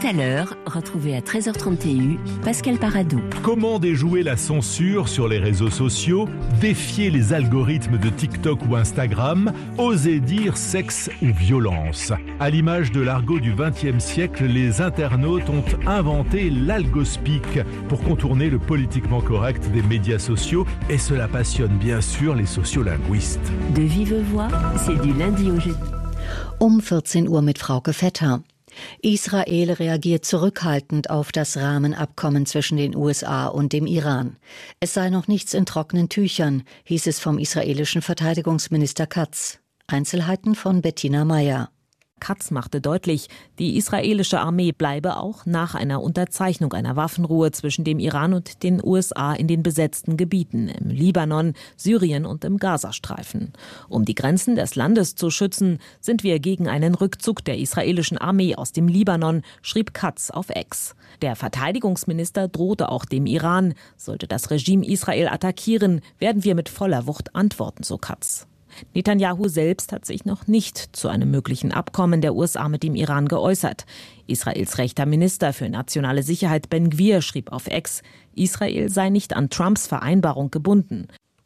à l'heure, retrouvez à 13h30 TU Pascal Paradou. Comment déjouer la censure sur les réseaux sociaux, défier les algorithmes de TikTok ou Instagram, oser dire sexe ou violence. À l'image de l'argot du XXe siècle, les internautes ont inventé l'algospeak pour contourner le politiquement correct des médias sociaux et cela passionne bien sûr les sociolinguistes. De vive voix, c'est du lundi au jeudi. 14 Uhr mit Frauke Vetter. Israel reagiert zurückhaltend auf das Rahmenabkommen zwischen den USA und dem Iran. Es sei noch nichts in trockenen Tüchern, hieß es vom israelischen Verteidigungsminister Katz. Einzelheiten von Bettina Meyer. Katz machte deutlich, die israelische Armee bleibe auch nach einer Unterzeichnung einer Waffenruhe zwischen dem Iran und den USA in den besetzten Gebieten im Libanon, Syrien und im Gazastreifen. Um die Grenzen des Landes zu schützen, sind wir gegen einen Rückzug der israelischen Armee aus dem Libanon, schrieb Katz auf X. Der Verteidigungsminister drohte auch dem Iran. Sollte das Regime Israel attackieren, werden wir mit voller Wucht antworten, so Katz. Netanyahu selbst hat sich noch nicht zu einem möglichen Abkommen der USA mit dem Iran geäußert. Israels rechter Minister für nationale Sicherheit Ben Gvir schrieb auf X, Israel sei nicht an Trumps Vereinbarung gebunden.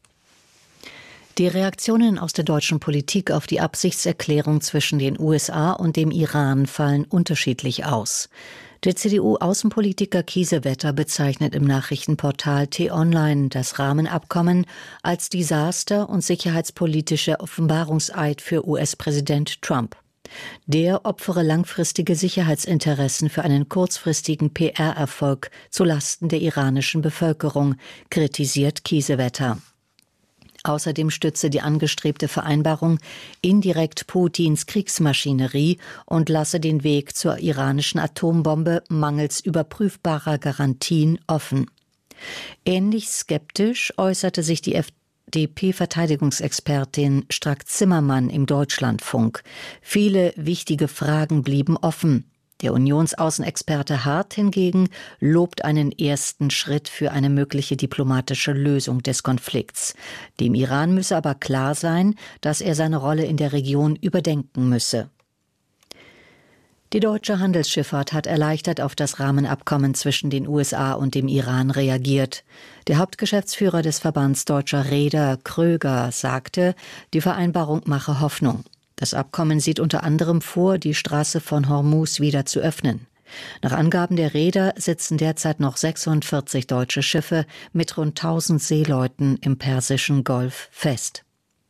Die Reaktionen aus der deutschen Politik auf die Absichtserklärung zwischen den USA und dem Iran fallen unterschiedlich aus. Der CDU-Außenpolitiker Kiesewetter bezeichnet im Nachrichtenportal T-Online das Rahmenabkommen als Desaster und sicherheitspolitischer Offenbarungseid für US-Präsident Trump. Der opfere langfristige Sicherheitsinteressen für einen kurzfristigen PR-Erfolg zulasten der iranischen Bevölkerung, kritisiert Kiesewetter. Außerdem stütze die angestrebte Vereinbarung indirekt Putins Kriegsmaschinerie und lasse den Weg zur iranischen Atombombe mangels überprüfbarer Garantien offen. Ähnlich skeptisch äußerte sich die FDP-Verteidigungsexpertin Strack-Zimmermann im Deutschlandfunk. Viele wichtige Fragen blieben offen. Der Unionsaußenexperte Hart hingegen lobt einen ersten Schritt für eine mögliche diplomatische Lösung des Konflikts. Dem Iran müsse aber klar sein, dass er seine Rolle in der Region überdenken müsse. Die deutsche Handelsschifffahrt hat erleichtert auf das Rahmenabkommen zwischen den USA und dem Iran reagiert. Der Hauptgeschäftsführer des Verbands Deutscher Reeder, Kröger, sagte, die Vereinbarung mache Hoffnung. Das Abkommen sieht unter anderem vor, die Straße von Hormuz wieder zu öffnen. Nach Angaben der Reeder sitzen derzeit noch 46 deutsche Schiffe mit rund 1000 Seeleuten im Persischen Golf fest.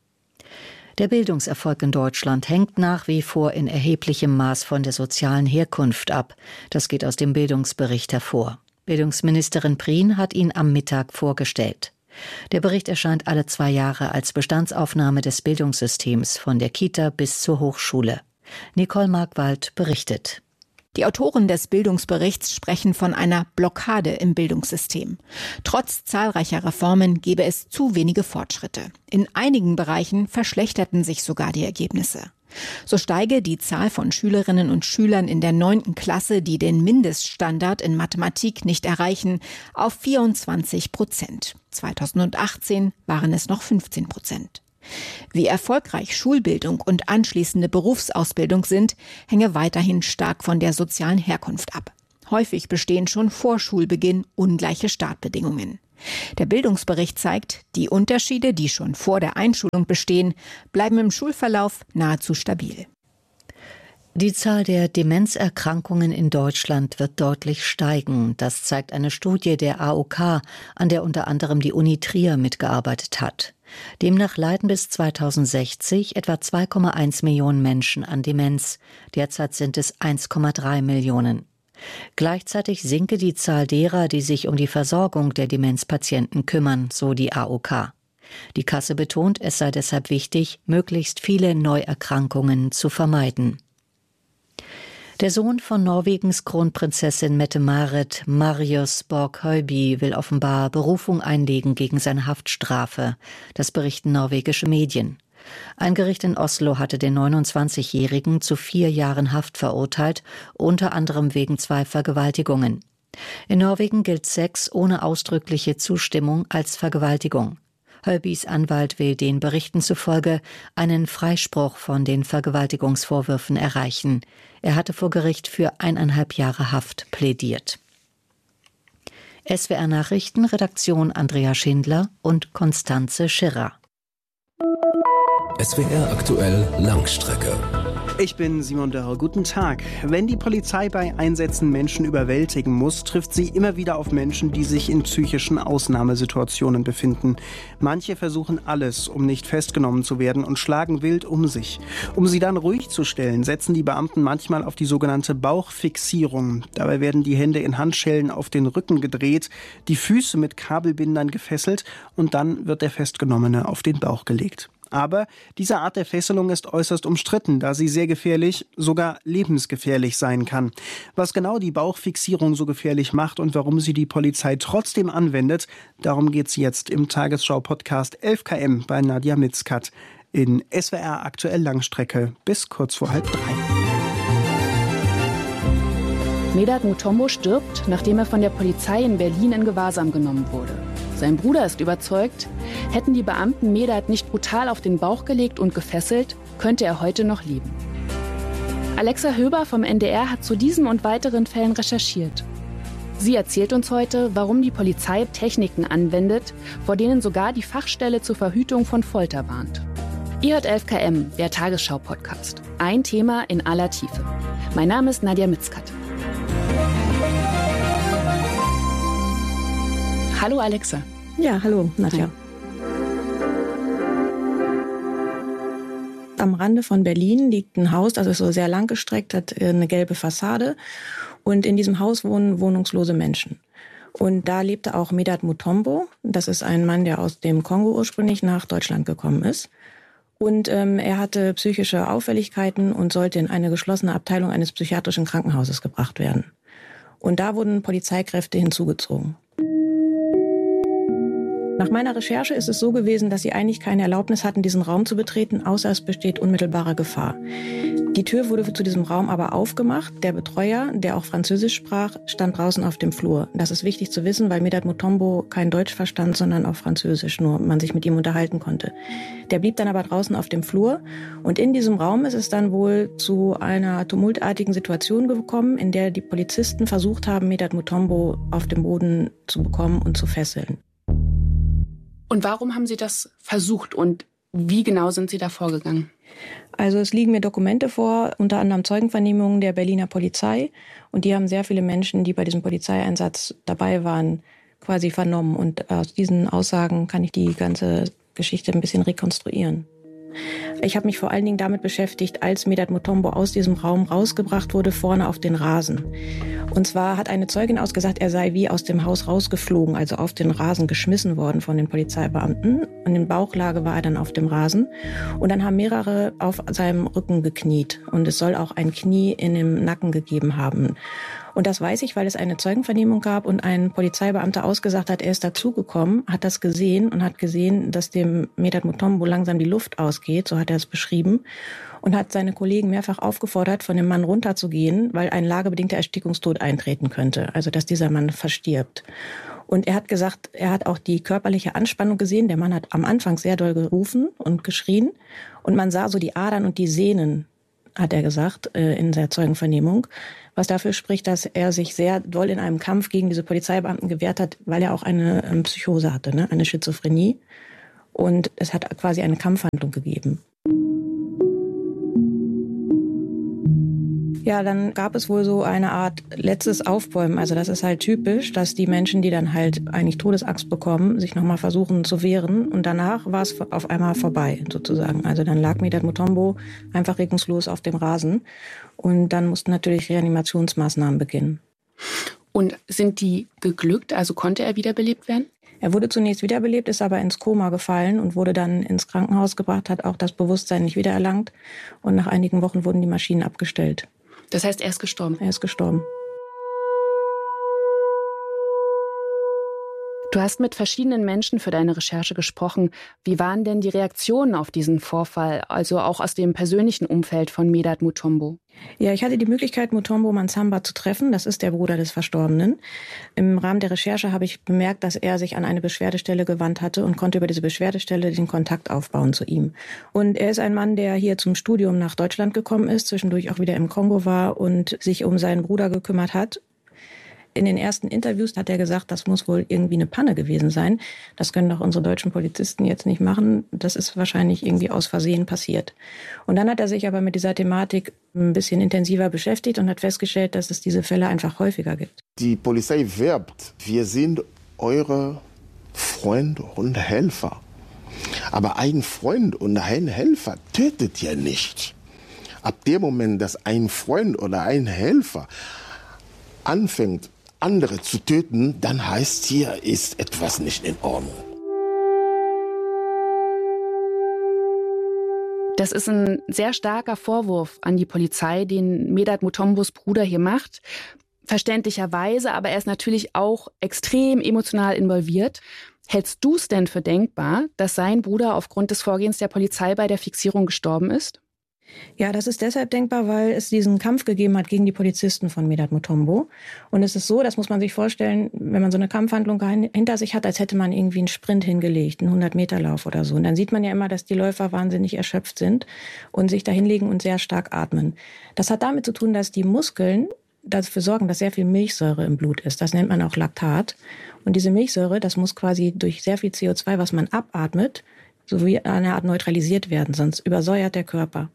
Der Bildungserfolg in Deutschland hängt nach wie vor in erheblichem Maß von der sozialen Herkunft ab. Das geht aus dem Bildungsbericht hervor. Bildungsministerin Prien hat ihn am Mittag vorgestellt. Der Bericht erscheint alle 2 Jahre als Bestandsaufnahme des Bildungssystems von der Kita bis zur Hochschule. Nicole Markwald berichtet. Die Autoren des Bildungsberichts sprechen von einer Blockade im Bildungssystem. Trotz zahlreicher Reformen gebe es zu wenige Fortschritte. In einigen Bereichen verschlechterten sich sogar die Ergebnisse. So steige die Zahl von Schülerinnen und Schülern in der 9. Klasse, die den Mindeststandard in Mathematik nicht erreichen, auf 24%. 2018 waren es noch 15%. Wie erfolgreich Schulbildung und anschließende Berufsausbildung sind, hänge weiterhin stark von der sozialen Herkunft ab. Häufig bestehen schon vor Schulbeginn ungleiche Startbedingungen. Der Bildungsbericht zeigt, die Unterschiede, die schon vor der Einschulung bestehen, bleiben im Schulverlauf nahezu stabil. Die Zahl der Demenzerkrankungen in Deutschland wird deutlich steigen. Das zeigt eine Studie der AOK, an der unter anderem die Uni Trier mitgearbeitet hat. Demnach leiden bis 2060 etwa 2,1 Millionen Menschen an Demenz. Derzeit sind es 1,3 Millionen. Gleichzeitig sinke die Zahl derer, die sich um die Versorgung der Demenzpatienten kümmern, so die AOK. Die Kasse betont, es sei deshalb wichtig, möglichst viele Neuerkrankungen zu vermeiden. Der Sohn von Norwegens Kronprinzessin Mette-Marit, Marius Borg-Høiby, will offenbar Berufung einlegen gegen seine Haftstrafe. Das berichten norwegische Medien. Ein Gericht in Oslo hatte den 29-Jährigen zu 4 Jahren Haft verurteilt, unter anderem wegen 2 Vergewaltigungen. In Norwegen gilt Sex ohne ausdrückliche Zustimmung als Vergewaltigung. Hölbys Anwalt will den Berichten zufolge einen Freispruch von den Vergewaltigungsvorwürfen erreichen. Er hatte vor Gericht für 1,5 Jahre Haft plädiert. SWR Nachrichten, Redaktion Andrea Schindler und Konstanze Schirrer. SWR aktuell Langstrecke. Ich bin Simon Dörr. Guten Tag. Wenn die Polizei bei Einsätzen Menschen überwältigen muss, trifft sie immer wieder auf Menschen, die sich in psychischen Ausnahmesituationen befinden. Manche versuchen alles, um nicht festgenommen zu werden und schlagen wild um sich. Um sie dann ruhig zu stellen, setzen die Beamten manchmal auf die sogenannte Bauchfixierung. Dabei werden die Hände in Handschellen auf den Rücken gedreht, die Füße mit Kabelbindern gefesselt und dann wird der Festgenommene auf den Bauch gelegt. Aber diese Art der Fesselung ist äußerst umstritten, da sie sehr gefährlich, sogar lebensgefährlich sein kann. Was genau die Bauchfixierung so gefährlich macht und warum sie die Polizei trotzdem anwendet, darum geht's jetzt im Tagesschau-Podcast 11 km bei Nadja Mitzkat in SWR aktuell Langstrecke bis kurz vor 2:30. Medhat Mutombo stirbt, nachdem er von der Polizei in Berlin in Gewahrsam genommen wurde. Sein Bruder ist überzeugt, hätten die Beamten Medhat nicht brutal auf den Bauch gelegt und gefesselt, könnte er heute noch leben. Alexa Höber vom NDR hat zu diesem und weiteren Fällen recherchiert. Sie erzählt uns heute, warum die Polizei Techniken anwendet, vor denen sogar die Fachstelle zur Verhütung von Folter warnt. Ihr hört 11 km, der Tagesschau-Podcast. Ein Thema in aller Tiefe. Mein Name ist Nadja Mitzkat. Hallo Alexa. Ja, hallo Nadja. Am Rande von Berlin liegt ein Haus, das ist so sehr lang gestreckt, hat eine gelbe Fassade. Und in diesem Haus wohnen wohnungslose Menschen. Und da lebte auch Medhat Mutombo. Das ist ein Mann, der aus dem Kongo ursprünglich nach Deutschland gekommen ist. Und er hatte psychische Auffälligkeiten und sollte in eine geschlossene Abteilung eines psychiatrischen Krankenhauses gebracht werden. Und da wurden Polizeikräfte hinzugezogen. Nach meiner Recherche ist es so gewesen, dass sie eigentlich keine Erlaubnis hatten, diesen Raum zu betreten, außer es besteht unmittelbare Gefahr. Die Tür wurde zu diesem Raum aber aufgemacht. Der Betreuer, der auch Französisch sprach, stand draußen auf dem Flur. Das ist wichtig zu wissen, weil Medhat Mutombo kein Deutsch verstand, sondern auch Französisch, nur man sich mit ihm unterhalten konnte. Der blieb dann aber draußen auf dem Flur. Und in diesem Raum ist es dann wohl zu einer tumultartigen Situation gekommen, in der die Polizisten versucht haben, Medhat Mutombo auf dem Boden zu bekommen und zu fesseln. Und warum haben Sie das versucht und wie genau sind Sie da vorgegangen? Also es liegen mir Dokumente vor, unter anderem Zeugenvernehmungen der Berliner Polizei. Und die haben sehr viele Menschen, die bei diesem Polizeieinsatz dabei waren, quasi vernommen. Und aus diesen Aussagen kann ich die ganze Geschichte ein bisschen rekonstruieren. Ich habe mich vor allen Dingen damit beschäftigt, als Medhat Mutombo aus diesem Raum rausgebracht wurde, vorne auf den Rasen. Und zwar hat eine Zeugin ausgesagt, er sei wie aus dem Haus rausgeflogen, also auf den Rasen geschmissen worden von den Polizeibeamten. Und in Bauchlage war er dann auf dem Rasen. Und dann haben mehrere auf seinem Rücken gekniet. Und es soll auch ein Knie in dem Nacken gegeben haben. Und das weiß ich, weil es eine Zeugenvernehmung gab und ein Polizeibeamter ausgesagt hat, er ist dazugekommen, hat das gesehen und hat gesehen, dass dem Medhat Mutombo langsam die Luft ausgeht, so hat er es beschrieben, und hat seine Kollegen mehrfach aufgefordert, von dem Mann runterzugehen, weil ein lagebedingter Erstickungstod eintreten könnte, also dass dieser Mann verstirbt. Und er hat gesagt, er hat auch die körperliche Anspannung gesehen. Der Mann hat am Anfang sehr doll gerufen und geschrien und man sah so die Adern und die Sehnen, hat er gesagt, in der Zeugenvernehmung, was dafür spricht, dass er sich sehr doll in einem Kampf gegen diese Polizeibeamten gewehrt hat, weil er auch eine Psychose hatte, eine Schizophrenie. Und es hat quasi eine Kampfhandlung gegeben. Ja, dann gab es wohl so eine Art letztes Aufbäumen. Also das ist halt typisch, dass die Menschen, die dann halt eigentlich Todesangst bekommen, sich nochmal versuchen zu wehren. Und danach war es auf einmal vorbei, sozusagen. Also dann lag Medhat Mutombo einfach regungslos auf dem Rasen. Und dann mussten natürlich Reanimationsmaßnahmen beginnen. Und sind die geglückt? Also konnte er wiederbelebt werden? Er wurde zunächst wiederbelebt, ist aber ins Koma gefallen und wurde dann ins Krankenhaus gebracht, hat auch das Bewusstsein nicht wiedererlangt. Und nach einigen Wochen wurden die Maschinen abgestellt. Das heißt, er ist gestorben? Er ist gestorben. Du hast mit verschiedenen Menschen für deine Recherche gesprochen. Wie waren denn die Reaktionen auf diesen Vorfall, also auch aus dem persönlichen Umfeld von Medad Mutombo? Ja, ich hatte die Möglichkeit, Mutombo Mansamba zu treffen. Das ist der Bruder des Verstorbenen. Im Rahmen der Recherche habe ich bemerkt, dass er sich an eine Beschwerdestelle gewandt hatte und konnte über diese Beschwerdestelle den Kontakt aufbauen zu ihm. Und er ist ein Mann, der hier zum Studium nach Deutschland gekommen ist, zwischendurch auch wieder im Kongo war und sich um seinen Bruder gekümmert hat. In den ersten Interviews hat er gesagt, das muss wohl irgendwie eine Panne gewesen sein. Das können doch unsere deutschen Polizisten jetzt nicht machen. Das ist wahrscheinlich irgendwie aus Versehen passiert. Und dann hat er sich aber mit dieser Thematik ein bisschen intensiver beschäftigt und hat festgestellt, dass es diese Fälle einfach häufiger gibt. Die Polizei wirbt, wir sind eure Freunde und Helfer. Aber ein Freund und ein Helfer tötet ja nicht. Ab dem Moment, dass ein Freund oder ein Helfer anfängt, andere zu töten, dann heißt hier, ist etwas nicht in Ordnung. Das ist ein sehr starker Vorwurf an die Polizei, den Medad Mutombos Bruder hier macht. Verständlicherweise, aber er ist natürlich auch extrem emotional involviert. Hältst du es denn für denkbar, dass sein Bruder aufgrund des Vorgehens der Polizei bei der Fixierung gestorben ist? Ja, das ist deshalb denkbar, weil es diesen Kampf gegeben hat gegen die Polizisten von Medad Mutombo. Und es ist so, das muss man sich vorstellen, wenn man so eine Kampfhandlung hinter sich hat, als hätte man irgendwie einen Sprint hingelegt, einen 100-Meter-Lauf oder so. Und dann sieht man ja immer, dass die Läufer wahnsinnig erschöpft sind und sich da hinlegen und sehr stark atmen. Das hat damit zu tun, dass die Muskeln dafür sorgen, dass sehr viel Milchsäure im Blut ist. Das nennt man auch Laktat. Und diese Milchsäure, das muss quasi durch sehr viel CO2, was man abatmet, so wie eine Art neutralisiert werden, sonst übersäuert der Körper.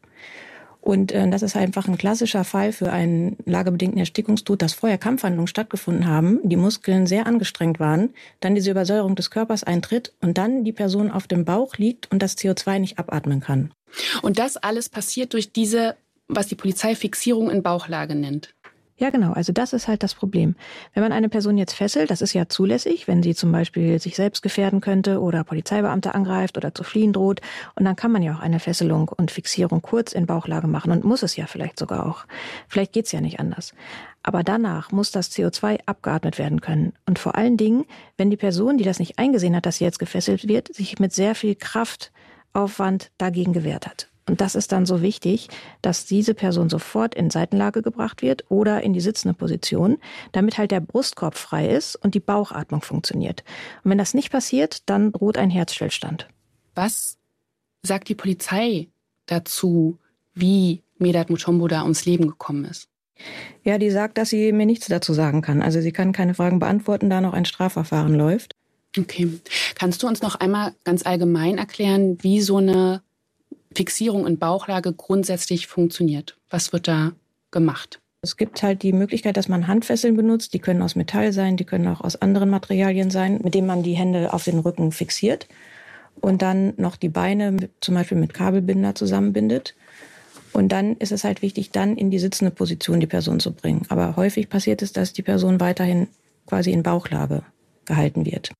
Und das ist einfach ein klassischer Fall für einen lagebedingten Erstickungstod, dass vorher Kampfhandlungen stattgefunden haben, die Muskeln sehr angestrengt waren, dann diese Übersäuerung des Körpers eintritt und dann die Person auf dem Bauch liegt und das CO2 nicht abatmen kann. Und das alles passiert durch diese, was die Polizei Fixierung in Bauchlage nennt. Ja, genau. Also das ist halt das Problem. Wenn man eine Person jetzt fesselt, das ist ja zulässig, wenn sie zum Beispiel sich selbst gefährden könnte oder Polizeibeamte angreift oder zu fliehen droht. Und dann kann man ja auch eine Fesselung und Fixierung kurz in Bauchlage machen und muss es ja vielleicht sogar auch. Vielleicht geht's ja nicht anders. Aber danach muss das CO2 abgeatmet werden können. Und vor allen Dingen, wenn die Person, die das nicht eingesehen hat, dass sie jetzt gefesselt wird, sich mit sehr viel Kraftaufwand dagegen gewehrt hat. Und das ist dann so wichtig, dass diese Person sofort in Seitenlage gebracht wird oder in die sitzende Position, damit halt der Brustkorb frei ist und die Bauchatmung funktioniert. Und wenn das nicht passiert, dann droht ein Herzstillstand. Was sagt die Polizei dazu, wie Medad Mutombo da ums Leben gekommen ist? Ja, die sagt, dass sie mir nichts dazu sagen kann. Also sie kann keine Fragen beantworten, da noch ein Strafverfahren läuft. Okay. Kannst du uns noch einmal ganz allgemein erklären, wie so eine Fixierung in Bauchlage grundsätzlich funktioniert? Was wird da gemacht? Es gibt halt die Möglichkeit, dass man Handfesseln benutzt. Die können aus Metall sein, die können auch aus anderen Materialien sein, mit denen man die Hände auf den Rücken fixiert und dann noch die Beine zum Beispiel mit Kabelbinder zusammenbindet. Und dann ist es halt wichtig, dann in die sitzende Position die Person zu bringen. Aber häufig passiert es, dass die Person weiterhin quasi in Bauchlage gehalten wird.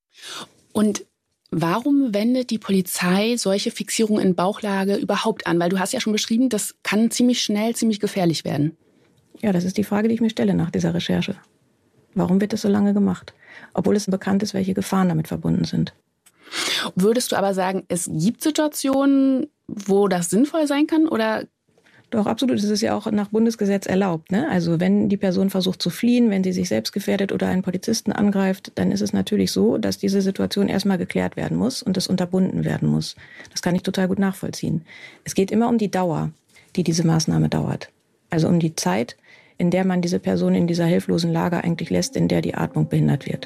Und warum wendet die Polizei solche Fixierungen in Bauchlage überhaupt an? Weil du hast ja schon beschrieben, das kann ziemlich schnell, ziemlich gefährlich werden. Ja, das ist die Frage, die ich mir stelle nach dieser Recherche. Warum wird das so lange gemacht? Obwohl es bekannt ist, welche Gefahren damit verbunden sind. Würdest du aber sagen, es gibt Situationen, wo das sinnvoll sein kann, oder? Doch, absolut. Es ist ja auch nach Bundesgesetz erlaubt, ne? Also wenn die Person versucht zu fliehen, wenn sie sich selbst gefährdet oder einen Polizisten angreift, dann ist es natürlich so, dass diese Situation erstmal geklärt werden muss und es unterbunden werden muss. Das kann ich total gut nachvollziehen. Es geht immer um die Dauer, die diese Maßnahme dauert. Also um die Zeit, in der man diese Person in dieser hilflosen Lage eigentlich lässt, in der die Atmung behindert wird.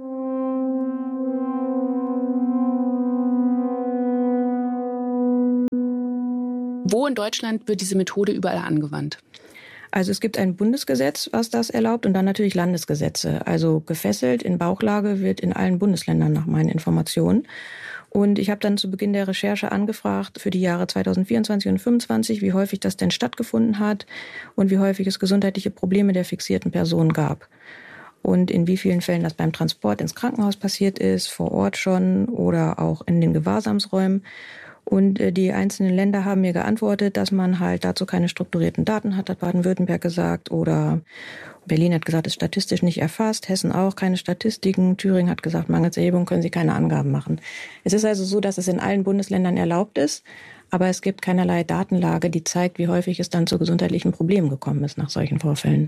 Wo in Deutschland wird diese Methode überall angewandt? Also es gibt ein Bundesgesetz, was das erlaubt, und dann natürlich Landesgesetze. Also gefesselt in Bauchlage wird in allen Bundesländern nach meinen Informationen. Und ich habe dann zu Beginn der Recherche angefragt für die Jahre 2024 und 2025, wie häufig das denn stattgefunden hat und wie häufig es gesundheitliche Probleme der fixierten Person gab. Und in wie vielen Fällen das beim Transport ins Krankenhaus passiert ist, vor Ort schon oder auch in den Gewahrsamsräumen. Und die einzelnen Länder haben mir geantwortet, dass man halt dazu keine strukturierten Daten hat Baden-Württemberg gesagt. Oder Berlin hat gesagt, ist statistisch nicht erfasst. Hessen auch keine Statistiken. Thüringen hat gesagt, mangels Erhebung können sie keine Angaben machen. Es ist also so, dass es in allen Bundesländern erlaubt ist. Aber es gibt keinerlei Datenlage, die zeigt, wie häufig es dann zu gesundheitlichen Problemen gekommen ist nach solchen Vorfällen.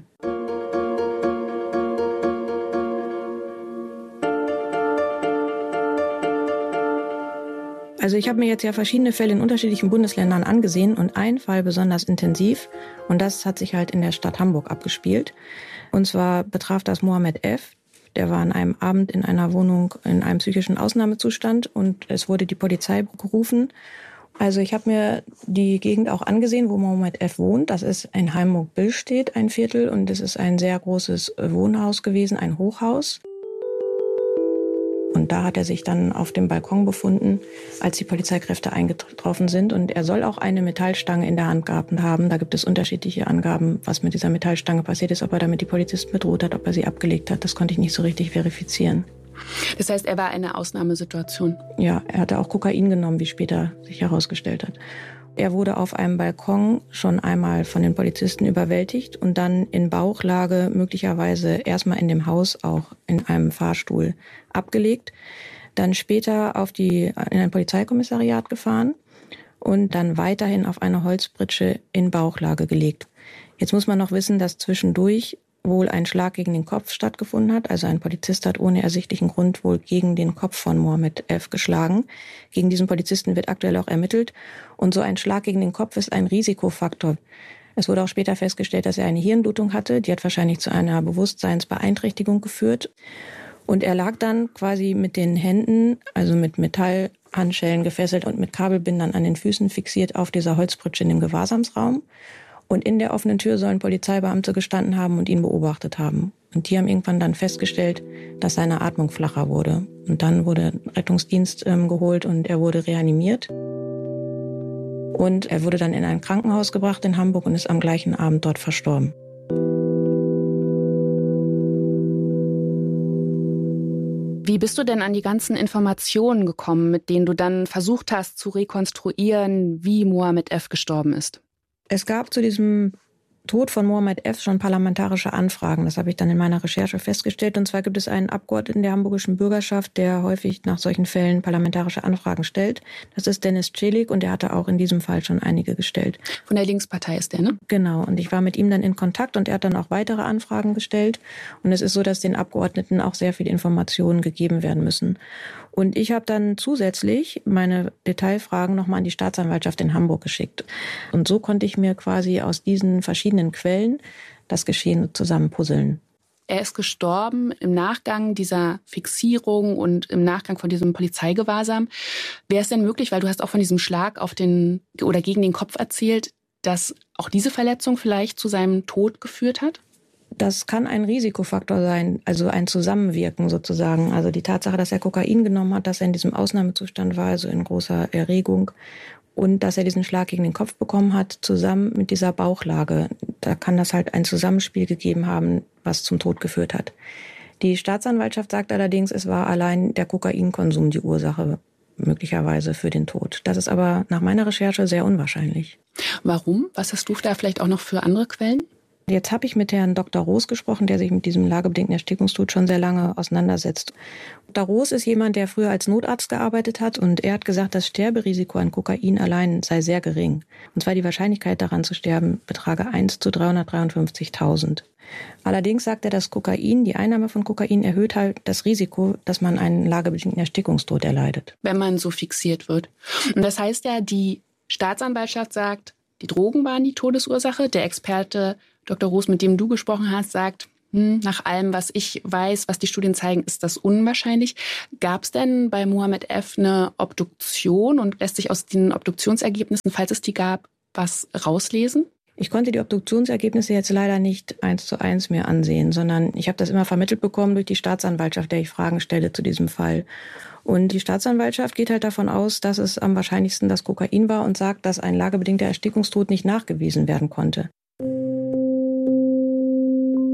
Also ich habe mir jetzt ja verschiedene Fälle in unterschiedlichen Bundesländern angesehen und ein Fall besonders intensiv. Und das hat sich halt in der Stadt Hamburg abgespielt. Und zwar betraf das Mohammed F. Der war an einem Abend in einer Wohnung in einem psychischen Ausnahmezustand und es wurde die Polizei gerufen. Also ich habe mir die Gegend auch angesehen, wo Mohammed F. wohnt. Das ist in Heimburg-Billstedt ein Viertel und es ist ein sehr großes Wohnhaus gewesen, ein Hochhaus. Und da hat er sich dann auf dem Balkon befunden, als die Polizeikräfte eingetroffen sind. Und er soll auch eine Metallstange in der Hand gehabt haben. Da gibt es unterschiedliche Angaben, was mit dieser Metallstange passiert ist, ob er damit die Polizisten bedroht hat, ob er sie abgelegt hat. Das konnte ich nicht so richtig verifizieren. Das heißt, er war eine Ausnahmesituation? Ja, er hatte auch Kokain genommen, wie später sich herausgestellt hat. Er wurde auf einem Balkon schon einmal von den Polizisten überwältigt und dann in Bauchlage möglicherweise erstmal in dem Haus auch in einem Fahrstuhl abgelegt. Dann später in ein Polizeikommissariat gefahren und dann weiterhin auf eine Holzpritsche in Bauchlage gelegt. Jetzt muss man noch wissen, dass zwischendurch wohl ein Schlag gegen den Kopf stattgefunden hat. Also ein Polizist hat ohne ersichtlichen Grund wohl gegen den Kopf von Mohammed F. geschlagen. Gegen diesen Polizisten wird aktuell auch ermittelt. Und so ein Schlag gegen den Kopf ist ein Risikofaktor. Es wurde auch später festgestellt, dass er eine Hirnblutung hatte. Die hat wahrscheinlich zu einer Bewusstseinsbeeinträchtigung geführt. Und er lag dann quasi mit den Händen, also mit Metallhandschellen gefesselt und mit Kabelbindern an den Füßen fixiert auf dieser Holzpritsche in dem Gewahrsamsraum. Und in der offenen Tür sollen Polizeibeamte gestanden haben und ihn beobachtet haben. Und die haben irgendwann dann festgestellt, dass seine Atmung flacher wurde. Und dann wurde Rettungsdienst geholt und er wurde reanimiert. Und er wurde dann in ein Krankenhaus gebracht in Hamburg und ist am gleichen Abend dort verstorben. Wie bist du denn an die ganzen Informationen gekommen, mit denen du dann versucht hast zu rekonstruieren, wie Mohammed F. gestorben ist? Es gab zu diesem Tod von Mohammed F. schon parlamentarische Anfragen. Das habe ich dann in meiner Recherche festgestellt. Und zwar gibt es einen Abgeordneten der hamburgischen Bürgerschaft, der häufig nach solchen Fällen parlamentarische Anfragen stellt. Das ist Dennis Celik und der hatte auch in diesem Fall schon einige gestellt. Von der Linkspartei ist der, ne? Genau. Und ich war mit ihm dann in Kontakt und er hat dann auch weitere Anfragen gestellt. Und es ist so, dass den Abgeordneten auch sehr viele Informationen gegeben werden müssen. Und ich habe dann zusätzlich meine Detailfragen nochmal an die Staatsanwaltschaft in Hamburg geschickt. Und so konnte ich mir quasi aus diesen verschiedenen Quellen das Geschehen zusammenpuzzeln. Er ist gestorben im Nachgang dieser Fixierung und im Nachgang von diesem Polizeigewahrsam. Wäre es denn möglich, weil du hast auch von diesem Schlag auf den oder gegen den Kopf erzählt, dass auch diese Verletzung vielleicht zu seinem Tod geführt hat? Das kann ein Risikofaktor sein, also ein Zusammenwirken sozusagen. Also die Tatsache, dass er Kokain genommen hat, dass er in diesem Ausnahmezustand war, also in großer Erregung und dass er diesen Schlag gegen den Kopf bekommen hat, zusammen mit dieser Bauchlage. Da kann das halt ein Zusammenspiel gegeben haben, was zum Tod geführt hat. Die Staatsanwaltschaft sagt allerdings, es war allein der Kokainkonsum die Ursache möglicherweise für den Tod. Das ist aber nach meiner Recherche sehr unwahrscheinlich. Warum? Was hast du da vielleicht auch noch für andere Quellen? Jetzt habe ich mit Herrn Dr. Roos gesprochen, der sich mit diesem lagebedingten Erstickungstod schon sehr lange auseinandersetzt. Dr. Roos ist jemand, der früher als Notarzt gearbeitet hat und er hat gesagt, das Sterberisiko an Kokain allein sei sehr gering. Und zwar die Wahrscheinlichkeit daran zu sterben betrage 1 zu 353.000. Allerdings sagt er, dass Kokain, die Einnahme von Kokain erhöht halt das Risiko, dass man einen lagebedingten Erstickungstod erleidet. Wenn man so fixiert wird. Und das heißt ja, die Staatsanwaltschaft sagt, die Drogen waren die Todesursache. Der Experte Dr. Roos, mit dem du gesprochen hast, sagt, nach allem, was ich weiß, was die Studien zeigen, ist das unwahrscheinlich. Gab es denn bei Mohammed F. eine Obduktion und lässt sich aus den Obduktionsergebnissen, falls es die gab, was rauslesen? Ich konnte die Obduktionsergebnisse jetzt leider nicht 1:1 mir ansehen, sondern ich habe das immer vermittelt bekommen durch die Staatsanwaltschaft, der ich Fragen stelle zu diesem Fall. Und die Staatsanwaltschaft geht halt davon aus, dass es am wahrscheinlichsten das Kokain war und sagt, dass ein lagebedingter Erstickungstod nicht nachgewiesen werden konnte.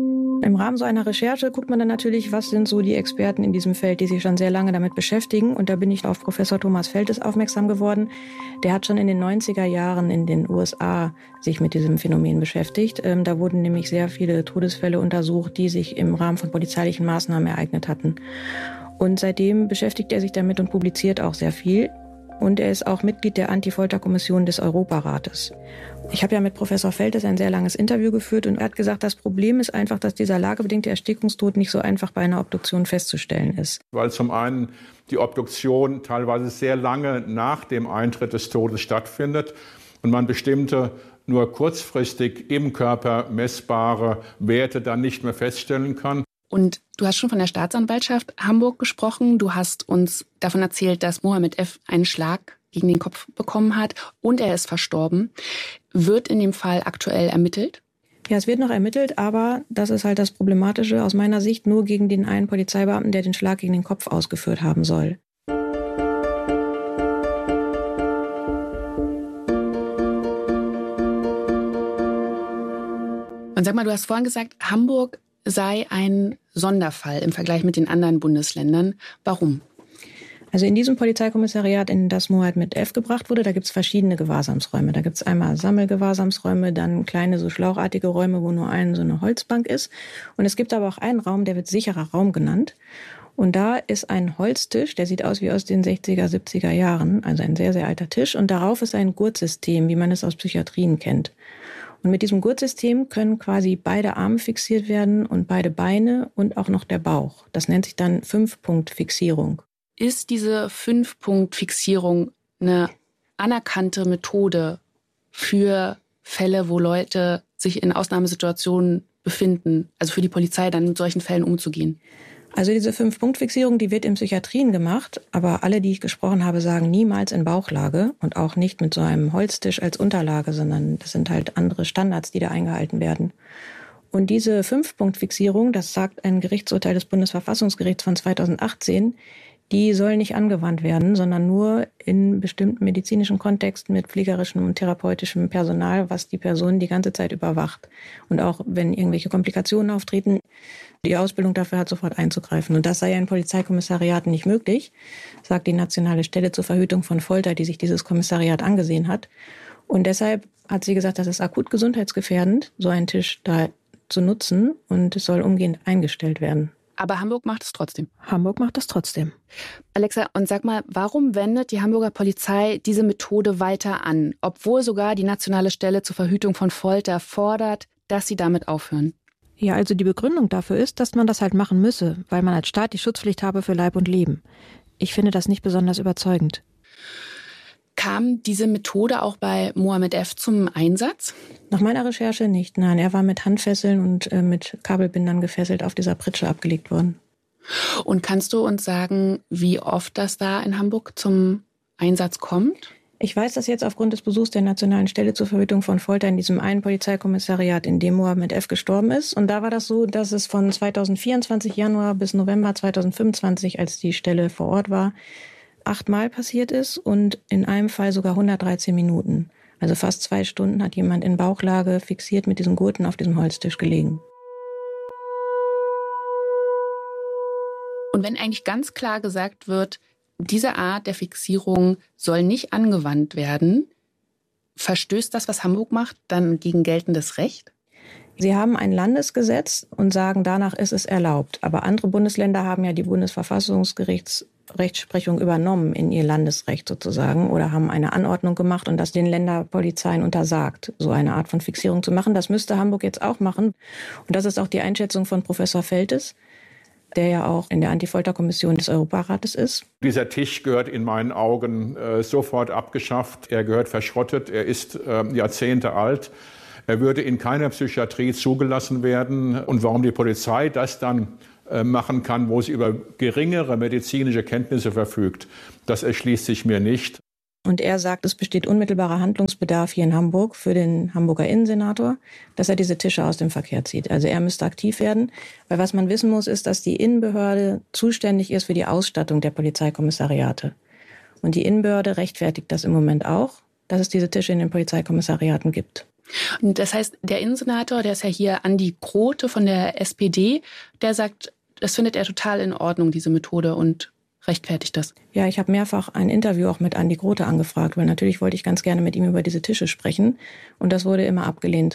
Im Rahmen so einer Recherche guckt man dann natürlich, was sind so die Experten in diesem Feld, die sich schon sehr lange damit beschäftigen. Und da bin ich auf Professor Thomas Feltes aufmerksam geworden. Der hat schon in den 90er Jahren in den USA sich mit diesem Phänomen beschäftigt. Da wurden nämlich sehr viele Todesfälle untersucht, die sich im Rahmen von polizeilichen Maßnahmen ereignet hatten. Und seitdem beschäftigt er sich damit und publiziert auch sehr viel. Und er ist auch Mitglied der Anti-Folter-Kommission des Europarates. Ich habe ja mit Professor Feltes ein sehr langes Interview geführt und er hat gesagt, das Problem ist einfach, dass dieser lagebedingte Erstickungstod nicht so einfach bei einer Obduktion festzustellen ist. Weil zum einen die Obduktion teilweise sehr lange nach dem Eintritt des Todes stattfindet und man bestimmte nur kurzfristig im Körper messbare Werte dann nicht mehr feststellen kann. Und du hast schon von der Staatsanwaltschaft Hamburg gesprochen. Du hast uns davon erzählt, dass Mohammed F. einen Schlag gegen den Kopf bekommen hat und er ist verstorben. Wird in dem Fall aktuell ermittelt? Ja, es wird noch ermittelt, aber das ist halt das Problematische aus meiner Sicht nur gegen den einen Polizeibeamten, der den Schlag gegen den Kopf ausgeführt haben soll. Und sag mal, du hast vorhin gesagt, Hamburg sei ein Sonderfall im Vergleich mit den anderen Bundesländern. Warum? Also in diesem Polizeikommissariat, in das Mohammed F. gebracht wurde, da gibt es verschiedene Gewahrsamsräume. Da gibt es einmal Sammelgewahrsamsräume, dann kleine so schlauchartige Räume, wo nur so eine Holzbank ist. Und es gibt aber auch einen Raum, der wird sicherer Raum genannt. Und da ist ein Holztisch, der sieht aus wie aus den 60er, 70er Jahren, also ein sehr, sehr alter Tisch. Und darauf ist ein Gurtsystem, wie man es aus Psychiatrien kennt. Und mit diesem Gurtsystem können quasi beide Arme fixiert werden und beide Beine und auch noch der Bauch. Das nennt sich dann 5-Punkt-Fixierung. Ist diese 5-Punkt-Fixierung eine anerkannte Methode für Fälle, wo Leute sich in Ausnahmesituationen befinden, also für die Polizei dann mit solchen Fällen umzugehen? Also diese 5-Punkt-Fixierung, die wird in Psychiatrien gemacht, aber alle, die ich gesprochen habe, sagen niemals in Bauchlage und auch nicht mit so einem Holztisch als Unterlage, sondern das sind halt andere Standards, die da eingehalten werden. Und diese 5-Punkt-Fixierung, das sagt ein Gerichtsurteil des Bundesverfassungsgerichts von 2018, die soll nicht angewandt werden, sondern nur in bestimmten medizinischen Kontexten mit pflegerischem und therapeutischem Personal, was die Person die ganze Zeit überwacht. Und auch wenn irgendwelche Komplikationen auftreten, die Ausbildung dafür hat, sofort einzugreifen. Und das sei ja in Polizeikommissariaten nicht möglich, sagt die Nationale Stelle zur Verhütung von Folter, die sich dieses Kommissariat angesehen hat. Und deshalb hat sie gesagt, das ist akut gesundheitsgefährdend, so einen Tisch da zu nutzen und es soll umgehend eingestellt werden. Aber Hamburg macht es trotzdem. Hamburg macht es trotzdem. Alexa, und sag mal, warum wendet die Hamburger Polizei diese Methode weiter an, obwohl sogar die Nationale Stelle zur Verhütung von Folter fordert, dass sie damit aufhören? Ja, also die Begründung dafür ist, dass man das halt machen müsse, weil man als Staat die Schutzpflicht habe für Leib und Leben. Ich finde das nicht besonders überzeugend. Kam diese Methode auch bei Mohammed F. zum Einsatz? Nach meiner Recherche nicht. Nein, er war mit Handfesseln und mit Kabelbindern gefesselt auf dieser Pritsche abgelegt worden. Und kannst du uns sagen, wie oft das da in Hamburg zum Einsatz kommt? Ich weiß das jetzt aufgrund des Besuchs der Nationalen Stelle zur Verhütung von Folter in diesem einen Polizeikommissariat, in dem Mohammed F. gestorben ist. Und da war das so, dass es von 2024 Januar bis November 2025, als die Stelle vor Ort war, 8-mal passiert ist und in einem Fall sogar 113 Minuten. Also fast 2 Stunden hat jemand in Bauchlage fixiert mit diesen Gurten auf diesem Holztisch gelegen. Und wenn eigentlich ganz klar gesagt wird, diese Art der Fixierung soll nicht angewandt werden, verstößt das, was Hamburg macht, dann gegen geltendes Recht? Sie haben ein Landesgesetz und sagen, danach ist es erlaubt. Aber andere Bundesländer haben ja die Bundesverfassungsgerichtsrechtsprechung übernommen in ihr Landesrecht sozusagen oder haben eine Anordnung gemacht und das den Länderpolizeien untersagt, so eine Art von Fixierung zu machen. Das müsste Hamburg jetzt auch machen. Und das ist auch die Einschätzung von Professor Feltes, der ja auch in der Anti-Folter-Kommission des Europarates ist. Dieser Tisch gehört in meinen Augen sofort abgeschafft. Er gehört verschrottet. Er ist Jahrzehnte alt. Er würde in keiner Psychiatrie zugelassen werden. Und warum die Polizei das dann machen kann, wo sie über geringere medizinische Kenntnisse verfügt, das erschließt sich mir nicht. Und er sagt, es besteht unmittelbarer Handlungsbedarf hier in Hamburg für den Hamburger Innensenator, dass er diese Tische aus dem Verkehr zieht. Also er müsste aktiv werden, weil was man wissen muss, ist, dass die Innenbehörde zuständig ist für die Ausstattung der Polizeikommissariate. Und die Innenbehörde rechtfertigt das im Moment auch, dass es diese Tische in den Polizeikommissariaten gibt. Und das heißt, der Innensenator, der ist ja hier Andi Grote von der SPD, der sagt, das findet er total in Ordnung, diese Methode, und rechtfertigt das. Ja, ich habe mehrfach ein Interview auch mit Andi Grote angefragt, weil natürlich wollte ich ganz gerne mit ihm über diese Tische sprechen und das wurde immer abgelehnt.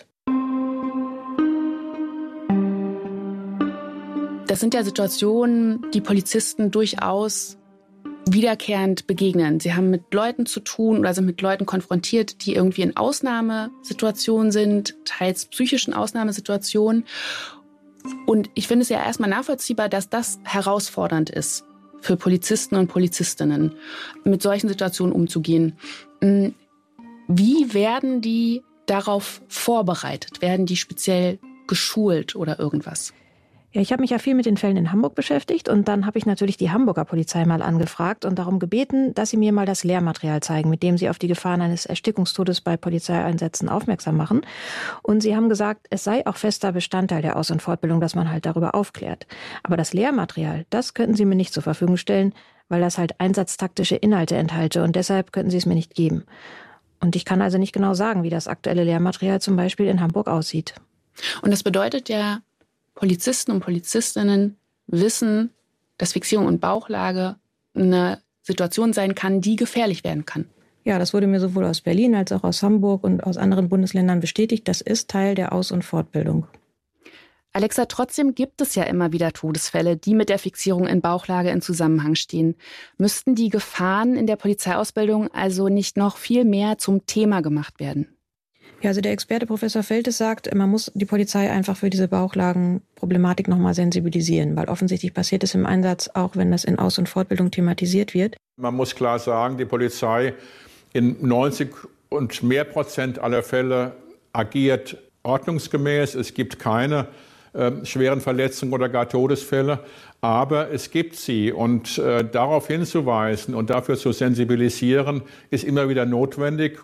Das sind ja Situationen, die Polizisten durchaus wiederkehrend begegnen. Sie haben mit Leuten zu tun oder sind mit Leuten konfrontiert, die irgendwie in Ausnahmesituationen sind, teils psychischen Ausnahmesituationen. Und ich finde es ja erstmal nachvollziehbar, dass das herausfordernd ist für Polizisten und Polizistinnen, mit solchen Situationen umzugehen. Wie werden die darauf vorbereitet? Werden die speziell geschult oder irgendwas? Ja, ich habe mich ja viel mit den Fällen in Hamburg beschäftigt und dann habe ich natürlich die Hamburger Polizei mal angefragt und darum gebeten, dass sie mir mal das Lehrmaterial zeigen, mit dem sie auf die Gefahren eines Erstickungstodes bei Polizeieinsätzen aufmerksam machen. Und sie haben gesagt, es sei auch fester Bestandteil der Aus- und Fortbildung, dass man halt darüber aufklärt. Aber das Lehrmaterial, das könnten sie mir nicht zur Verfügung stellen, weil das halt einsatztaktische Inhalte enthalte und deshalb könnten sie es mir nicht geben. Und ich kann also nicht genau sagen, wie das aktuelle Lehrmaterial zum Beispiel in Hamburg aussieht. Und das bedeutet ja, Polizisten und Polizistinnen wissen, dass Fixierung und Bauchlage eine Situation sein kann, die gefährlich werden kann. Ja, das wurde mir sowohl aus Berlin als auch aus Hamburg und aus anderen Bundesländern bestätigt. Das ist Teil der Aus- und Fortbildung. Alexa, trotzdem gibt es ja immer wieder Todesfälle, die mit der Fixierung in Bauchlage in Zusammenhang stehen. Müssten die Gefahren in der Polizeiausbildung also nicht noch viel mehr zum Thema gemacht werden? Ja, also der Experte Professor Feltes sagt, man muss die Polizei einfach für diese Bauchlagenproblematik nochmal sensibilisieren, weil offensichtlich passiert es im Einsatz, auch wenn das in Aus- und Fortbildung thematisiert wird. Man muss klar sagen, die Polizei in 90 und mehr Prozent aller Fälle agiert ordnungsgemäß. Es gibt keine schweren Verletzungen oder gar Todesfälle, aber es gibt sie. Und darauf hinzuweisen und dafür zu sensibilisieren, ist immer wieder notwendig.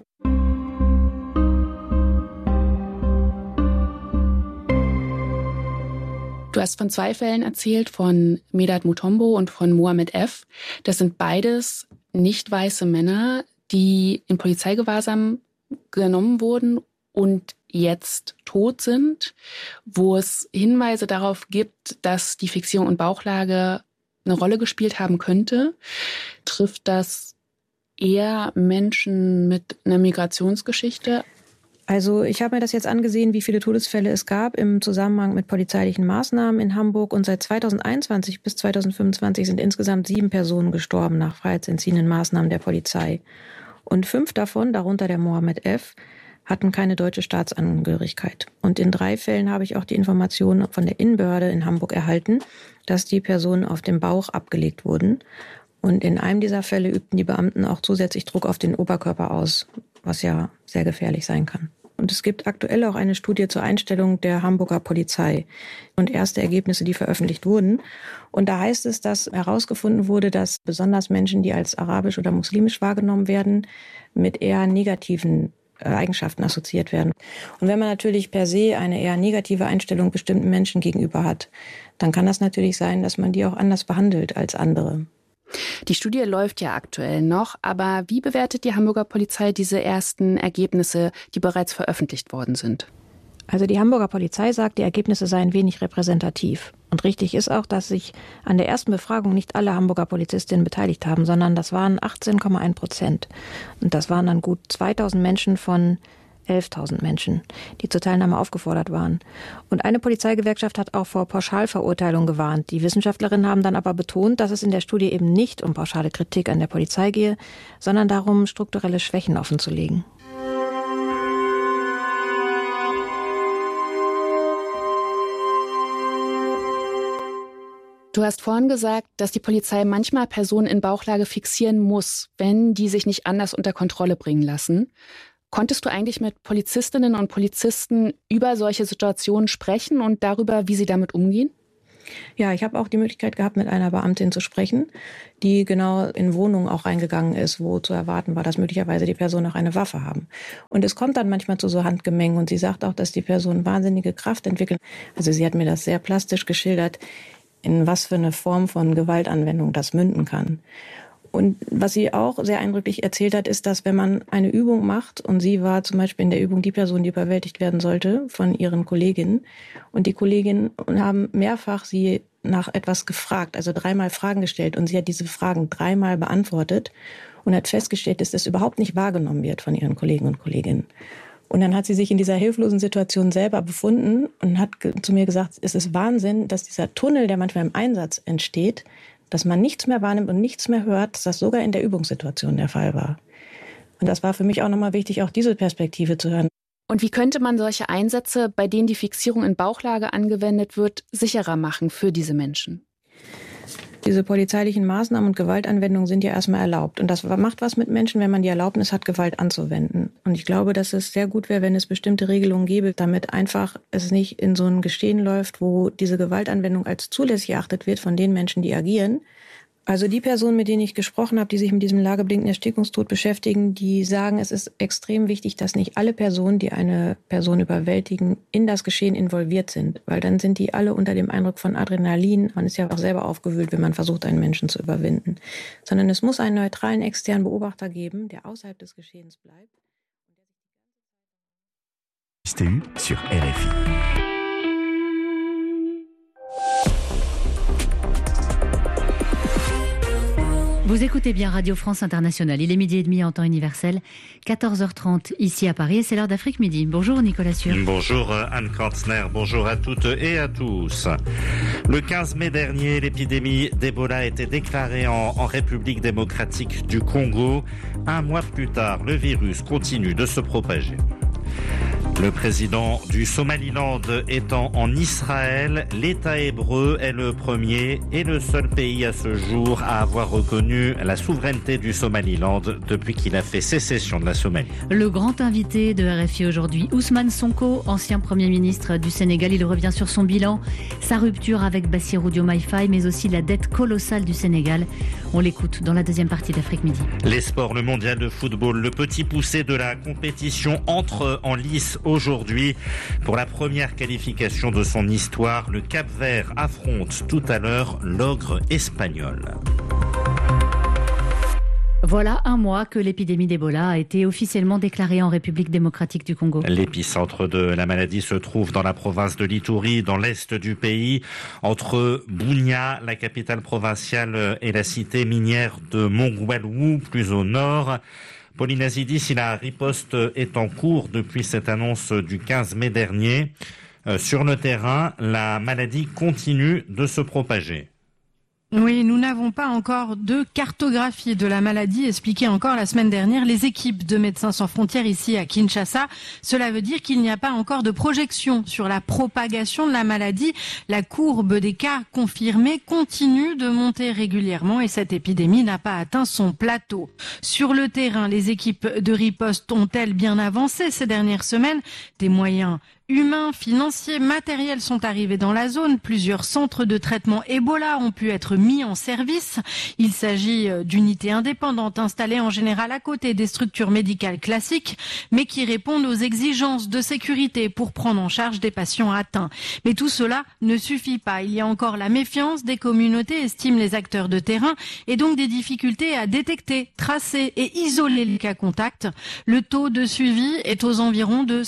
Du hast von 2 Fällen erzählt, von Medhat Mutombo und von Mohamed F. Das sind beides nicht weiße Männer, die in Polizeigewahrsam genommen wurden und jetzt tot sind, wo es Hinweise darauf gibt, dass die Fixierung und Bauchlage eine Rolle gespielt haben könnte. Trifft das eher Menschen mit einer Migrationsgeschichte? Also ich habe mir das jetzt angesehen, wie viele Todesfälle es gab im Zusammenhang mit polizeilichen Maßnahmen in Hamburg. Und seit 2021 bis 2025 sind insgesamt 7 Personen gestorben nach freiheitsentziehenden Maßnahmen der Polizei. Und 5 davon, darunter der Mohamed F., hatten keine deutsche Staatsangehörigkeit. Und in 3 Fällen habe ich auch die Information von der Innenbehörde in Hamburg erhalten, dass die Personen auf dem Bauch abgelegt wurden. Und in einem dieser Fälle übten die Beamten auch zusätzlich Druck auf den Oberkörper aus, was ja sehr gefährlich sein kann. Und es gibt aktuell auch eine Studie zur Einstellung der Hamburger Polizei und erste Ergebnisse, die veröffentlicht wurden. Und da heißt es, dass herausgefunden wurde, dass besonders Menschen, die als arabisch oder muslimisch wahrgenommen werden, mit eher negativen Eigenschaften assoziiert werden. Und wenn man natürlich per se eine eher negative Einstellung bestimmten Menschen gegenüber hat, dann kann das natürlich sein, dass man die auch anders behandelt als andere. Die Studie läuft ja aktuell noch, aber wie bewertet die Hamburger Polizei diese ersten Ergebnisse, die bereits veröffentlicht worden sind? Also die Hamburger Polizei sagt, die Ergebnisse seien wenig repräsentativ. Und richtig ist auch, dass sich an der ersten Befragung nicht alle Hamburger Polizistinnen beteiligt haben, sondern das waren 18,1%. Und das waren dann gut 2000 Menschen von 11.000 Menschen, die zur Teilnahme aufgefordert waren. Und eine Polizeigewerkschaft hat auch vor Pauschalverurteilung gewarnt. Die Wissenschaftlerinnen haben dann aber betont, dass es in der Studie eben nicht um pauschale Kritik an der Polizei gehe, sondern darum, strukturelle Schwächen offenzulegen. Du hast vorhin gesagt, dass die Polizei manchmal Personen in Bauchlage fixieren muss, wenn die sich nicht anders unter Kontrolle bringen lassen. Konntest du eigentlich mit Polizistinnen und Polizisten über solche Situationen sprechen und darüber, wie sie damit umgehen? Ja, ich habe auch die Möglichkeit gehabt, mit einer Beamtin zu sprechen, die genau in Wohnungen auch reingegangen ist, wo zu erwarten war, dass möglicherweise die Personen auch eine Waffe haben. Und es kommt dann manchmal zu so Handgemengen und sie sagt auch, dass die Personen wahnsinnige Kraft entwickeln. Also sie hat mir das sehr plastisch geschildert, in was für eine Form von Gewaltanwendung das münden kann. Und was sie auch sehr eindrücklich erzählt hat, ist, dass wenn man eine Übung macht, und sie war zum Beispiel in der Übung die Person, die überwältigt werden sollte von ihren Kolleginnen, und die Kolleginnen haben mehrfach sie nach etwas gefragt, also 3-mal Fragen gestellt, und sie hat diese Fragen 3-mal beantwortet und hat festgestellt, dass das überhaupt nicht wahrgenommen wird von ihren Kollegen und Kolleginnen. Und dann hat sie sich in dieser hilflosen Situation selber befunden und hat zu mir gesagt, es ist Wahnsinn, dass dieser Tunnel, der manchmal im Einsatz entsteht, dass man nichts mehr wahrnimmt und nichts mehr hört, dass das sogar in der Übungssituation der Fall war. Und das war für mich auch nochmal wichtig, auch diese Perspektive zu hören. Und wie könnte man solche Einsätze, bei denen die Fixierung in Bauchlage angewendet wird, sicherer machen für diese Menschen? Diese polizeilichen Maßnahmen und Gewaltanwendungen sind ja erstmal erlaubt. Und das macht was mit Menschen, wenn man die Erlaubnis hat, Gewalt anzuwenden. Und ich glaube, dass es sehr gut wäre, wenn es bestimmte Regelungen gäbe, damit einfach es nicht in so ein Geschehen läuft, wo diese Gewaltanwendung als zulässig erachtet wird von den Menschen, die agieren. Also die Personen, mit denen ich gesprochen habe, die sich mit diesem lagebedingten Erstickungstod beschäftigen, die sagen, es ist extrem wichtig, dass nicht alle Personen, die eine Person überwältigen, in das Geschehen involviert sind. Weil dann sind die alle unter dem Eindruck von Adrenalin. Man ist ja auch selber aufgewühlt, wenn man versucht, einen Menschen zu überwinden. Sondern es muss einen neutralen externen Beobachter geben, der außerhalb des Geschehens bleibt. Sur RFI. Vous écoutez bien Radio France Internationale. Il est 12h30 en temps universel, 14h30 ici à Paris et c'est l'heure d'Afrique Midi. Bonjour Nicolas Sûr. Bonjour Anne Kantner, bonjour à toutes et à tous. Le 15 mai dernier, l'épidémie d'Ebola a été déclarée en République démocratique du Congo. Un mois plus tard, le virus continue de se propager. Le président du Somaliland étant en Israël, l'État hébreu est le premier et le seul pays à ce jour à avoir reconnu la souveraineté du Somaliland depuis qu'il a fait sécession de la Somalie. Le grand invité de RFI aujourd'hui, Ousmane Sonko, ancien Premier ministre du Sénégal. Il revient sur son bilan, sa rupture avec Bassirou Diomaye Faye, mais aussi la dette colossale du Sénégal. On l'écoute dans la deuxième partie d'Afrique Midi. Les sports, le mondial de football, le petit poussé de la compétition entre en lice aujourd'hui. Pour la première qualification de son histoire, le Cap-Vert affronte tout à l'heure l'ogre espagnol. Voilà un mois que l'épidémie d'Ebola a été officiellement déclarée en République démocratique du Congo. L'épicentre de la maladie se trouve dans la province de l'Ituri, dans l'est du pays, entre Bunia, la capitale provinciale, et la cité minière de Mongwelwu, plus au nord. Pauline Azidi, si la riposte est en cours depuis cette annonce du 15 mai dernier, sur le terrain, la maladie continue de se propager. Oui, nous n'avons pas encore de cartographie de la maladie, expliquait encore la semaine dernière les équipes de Médecins sans frontières ici à Kinshasa. Cela veut dire qu'il n'y a pas encore de projection sur la propagation de la maladie. La courbe des cas confirmés continue de monter régulièrement et cette épidémie n'a pas atteint son plateau. Sur le terrain, les équipes de riposte ont-elles bien avancé ces dernières semaines? Des moyens humains, financiers, matériels sont arrivés dans la zone. Plusieurs centres de traitement Ebola ont pu être mis en service. Il s'agit d'unités indépendantes installées en général à côté des structures médicales classiques, mais qui répondent aux exigences de sécurité pour prendre en charge des patients atteints. Mais tout cela ne suffit pas. Il y a encore la méfiance des communautés, estiment les acteurs de terrain, et donc des difficultés à détecter, tracer et isoler les cas contacts. Le taux de suivi est aux environs de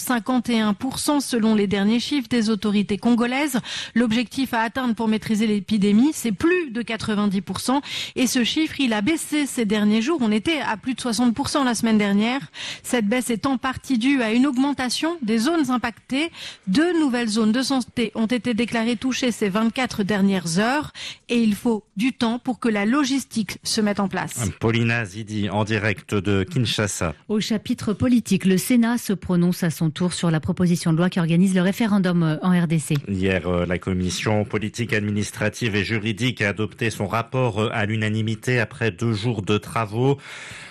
51%. Selon les derniers chiffres des autorités congolaises, l'objectif à atteindre pour maîtriser l'épidémie, c'est plus de 90%. Et ce chiffre, il a baissé ces derniers jours. On était à plus de 60% la semaine dernière. Cette baisse est en partie due à une augmentation des zones impactées. 2 nouvelles zones de santé ont été déclarées touchées ces 24 dernières heures. Et il faut du temps pour que la logistique se mette en place. Paulina Zidi, en direct de Kinshasa. Au chapitre politique, le Sénat se prononce à son tour sur la proposition de loi qui organise le référendum en RDC. Hier, la commission politique, administrative et juridique a adopté son rapport à l'unanimité après 2 jours de travaux.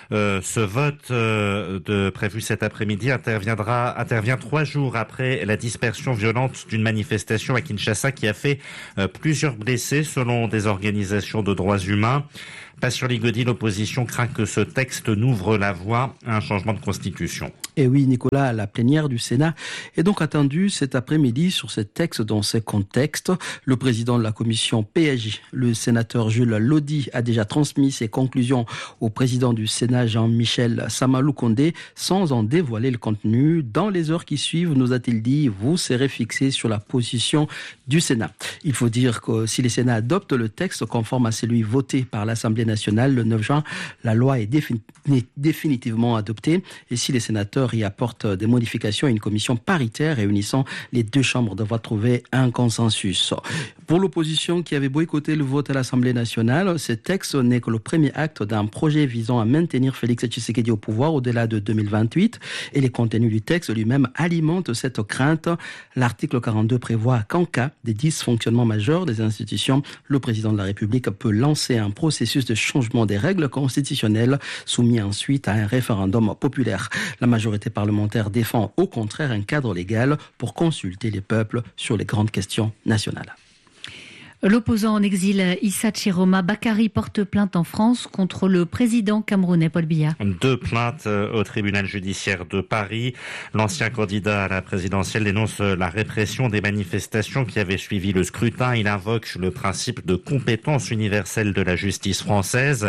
Ce vote prévu cet après-midi intervient 3 jours après la dispersion violente d'une manifestation à Kinshasa qui a fait plusieurs blessés selon des organisations de droits humains. Passion Ligodi, l'opposition craint que ce texte n'ouvre la voie à un changement de constitution. Et oui, Nicolas, la plénière du Sénat est donc attendue cet après-midi sur ce texte dans ce contexte. Le président de la commission PJ, le sénateur Jules Lodi, a déjà transmis ses conclusions au président du Sénat, Jean-Michel Samaloukonde, sans en dévoiler le contenu. Dans les heures qui suivent, nous a-t-il dit, vous serez fixé sur la position du Sénat. Il faut dire que si le Sénat adopte le texte conforme à celui voté par l'Assemblée nationale le 9 juin, la loi est définitivement adoptée. Et si les sénateurs y apportent des modifications, une commission paritaire réunissant les 2 chambres devra trouver un consensus. Pour l'opposition qui avait boycotté le vote à l'Assemblée nationale, ce texte n'est que le premier acte d'un projet visant à maintenir Félix Tshisekedi au pouvoir au-delà de 2028. Et les contenus du texte lui-même alimentent cette crainte. L'article 42 prévoit qu'en cas de dysfonctionnement majeur des institutions, le président de la République peut lancer un processus de changement des règles constitutionnelles soumis ensuite à un référendum populaire. La majorité parlementaire défend au contraire un cadre légal pour consulter les peuples sur les grandes questions nationales. L'opposant en exil Issa Chiroma Bakary porte plainte en France contre le président camerounais Paul Biya. 2 plaintes au tribunal judiciaire de Paris. L'ancien candidat à la présidentielle dénonce la répression des manifestations qui avaient suivi le scrutin. Il invoque le principe de compétence universelle de la justice française.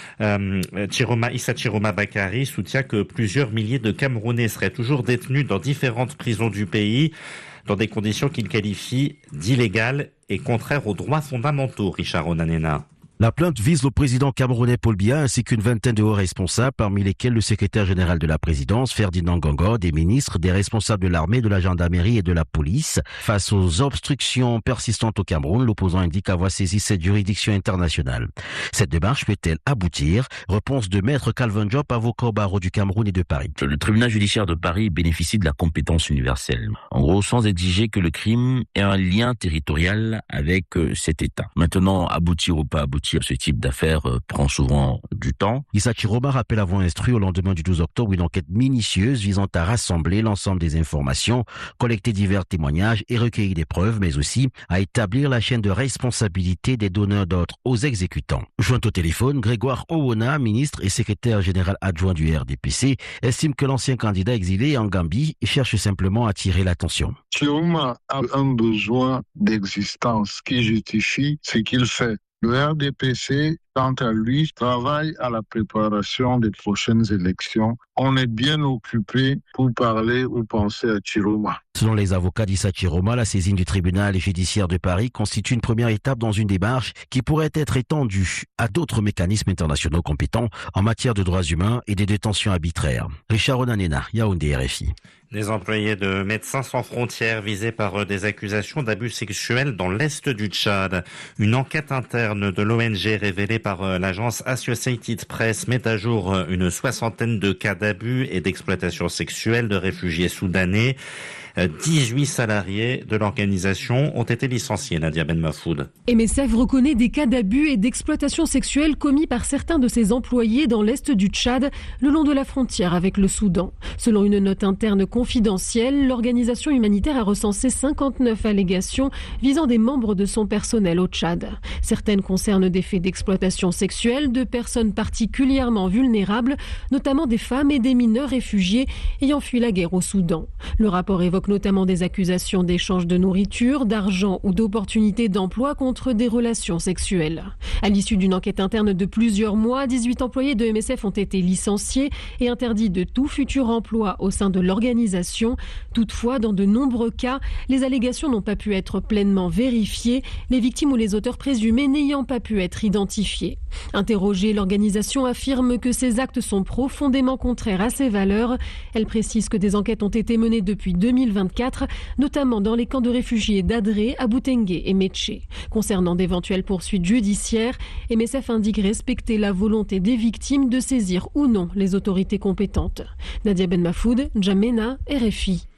Issa Chiroma Bakary soutient que plusieurs milliers de Camerounais seraient toujours détenus dans différentes prisons du pays, dans des conditions qu'il qualifie d'illégales et contraires aux droits fondamentaux. Richard Onanena. La plainte vise le président camerounais Paul Biya ainsi qu'une vingtaine de hauts responsables, parmi lesquels le secrétaire général de la présidence, Ferdinand Gongo, des ministres, des responsables de l'armée, de la gendarmerie et de la police. Face aux obstructions persistantes au Cameroun, l'opposant indique avoir saisi cette juridiction internationale. Cette démarche peut-elle aboutir? Réponse de maître Calvin Diop, avocat au barreau du Cameroun et de Paris. Le tribunal judiciaire de Paris bénéficie de la compétence universelle. En gros, sans exiger que le crime ait un lien territorial avec cet État. Maintenant, aboutir ou pas aboutir, ce type d'affaires prend souvent du temps. Issa Chiroma rappelle avoir instruit au lendemain du 12 octobre une enquête minutieuse visant à rassembler l'ensemble des informations, collecter divers témoignages et recueillir des preuves, mais aussi à établir la chaîne de responsabilité des donneurs d'ordre aux exécutants. Joint au téléphone, Grégoire Owona, ministre et secrétaire général adjoint du RDPC, estime que l'ancien candidat exilé en Gambie cherche simplement à attirer l'attention. Chiroma a un besoin d'existence qui justifie ce qu'il fait. Le RDPC, quant à lui, travaille à la préparation des prochaines élections. On est bien occupé pour parler ou penser à Chiroma. Selon les avocats d'Issa Chiroma, la saisine du tribunal judiciaire de Paris constitue une première étape dans une démarche qui pourrait être étendue à d'autres mécanismes internationaux compétents en matière de droits humains et de détention arbitraire. Richard Onanena, Yaoundé, RFI. Des employés de Médecins sans frontières visés par des accusations d'abus sexuels dans l'est du Tchad. Une enquête interne de l'ONG révélée par l'agence Associated Press met à jour une 60aine de cas d'abus et d'exploitation sexuelle de réfugiés soudanais. 18 salariés de l'organisation ont été licenciés, Nadia Ben Mafoud. MSF reconnaît des cas d'abus et d'exploitation sexuelle commis par certains de ses employés dans l'est du Tchad, le long de la frontière avec le Soudan. Selon une note interne confidentielle, l'organisation humanitaire a recensé 59 allégations visant des membres de son personnel au Tchad. Certaines concernent des faits d'exploitation sexuelle de personnes particulièrement vulnérables, notamment des femmes et des mineurs réfugiés ayant fui la guerre au Soudan. Le rapport évoque notamment des accusations d'échange de nourriture, d'argent ou d'opportunités d'emploi contre des relations sexuelles. À l'issue d'une enquête interne de plusieurs mois, 18 employés de MSF ont été licenciés et interdits de tout futur emploi au sein de l'organisation. Toutefois, dans de nombreux cas, les allégations n'ont pas pu être pleinement vérifiées, les victimes ou les auteurs présumés n'ayant pas pu être identifiés. Interrogée, l'organisation affirme que ces actes sont profondément contraires à ses valeurs. Elle précise que des enquêtes ont été menées depuis 2024, notamment dans les camps de réfugiés d'Adré, Aboutengue et Métché. Concernant d'éventuelles poursuites judiciaires, MSF indique respecter la volonté des victimes de saisir ou non les autorités compétentes. Nadia Ben Mafoud, N'Djamena, RFI.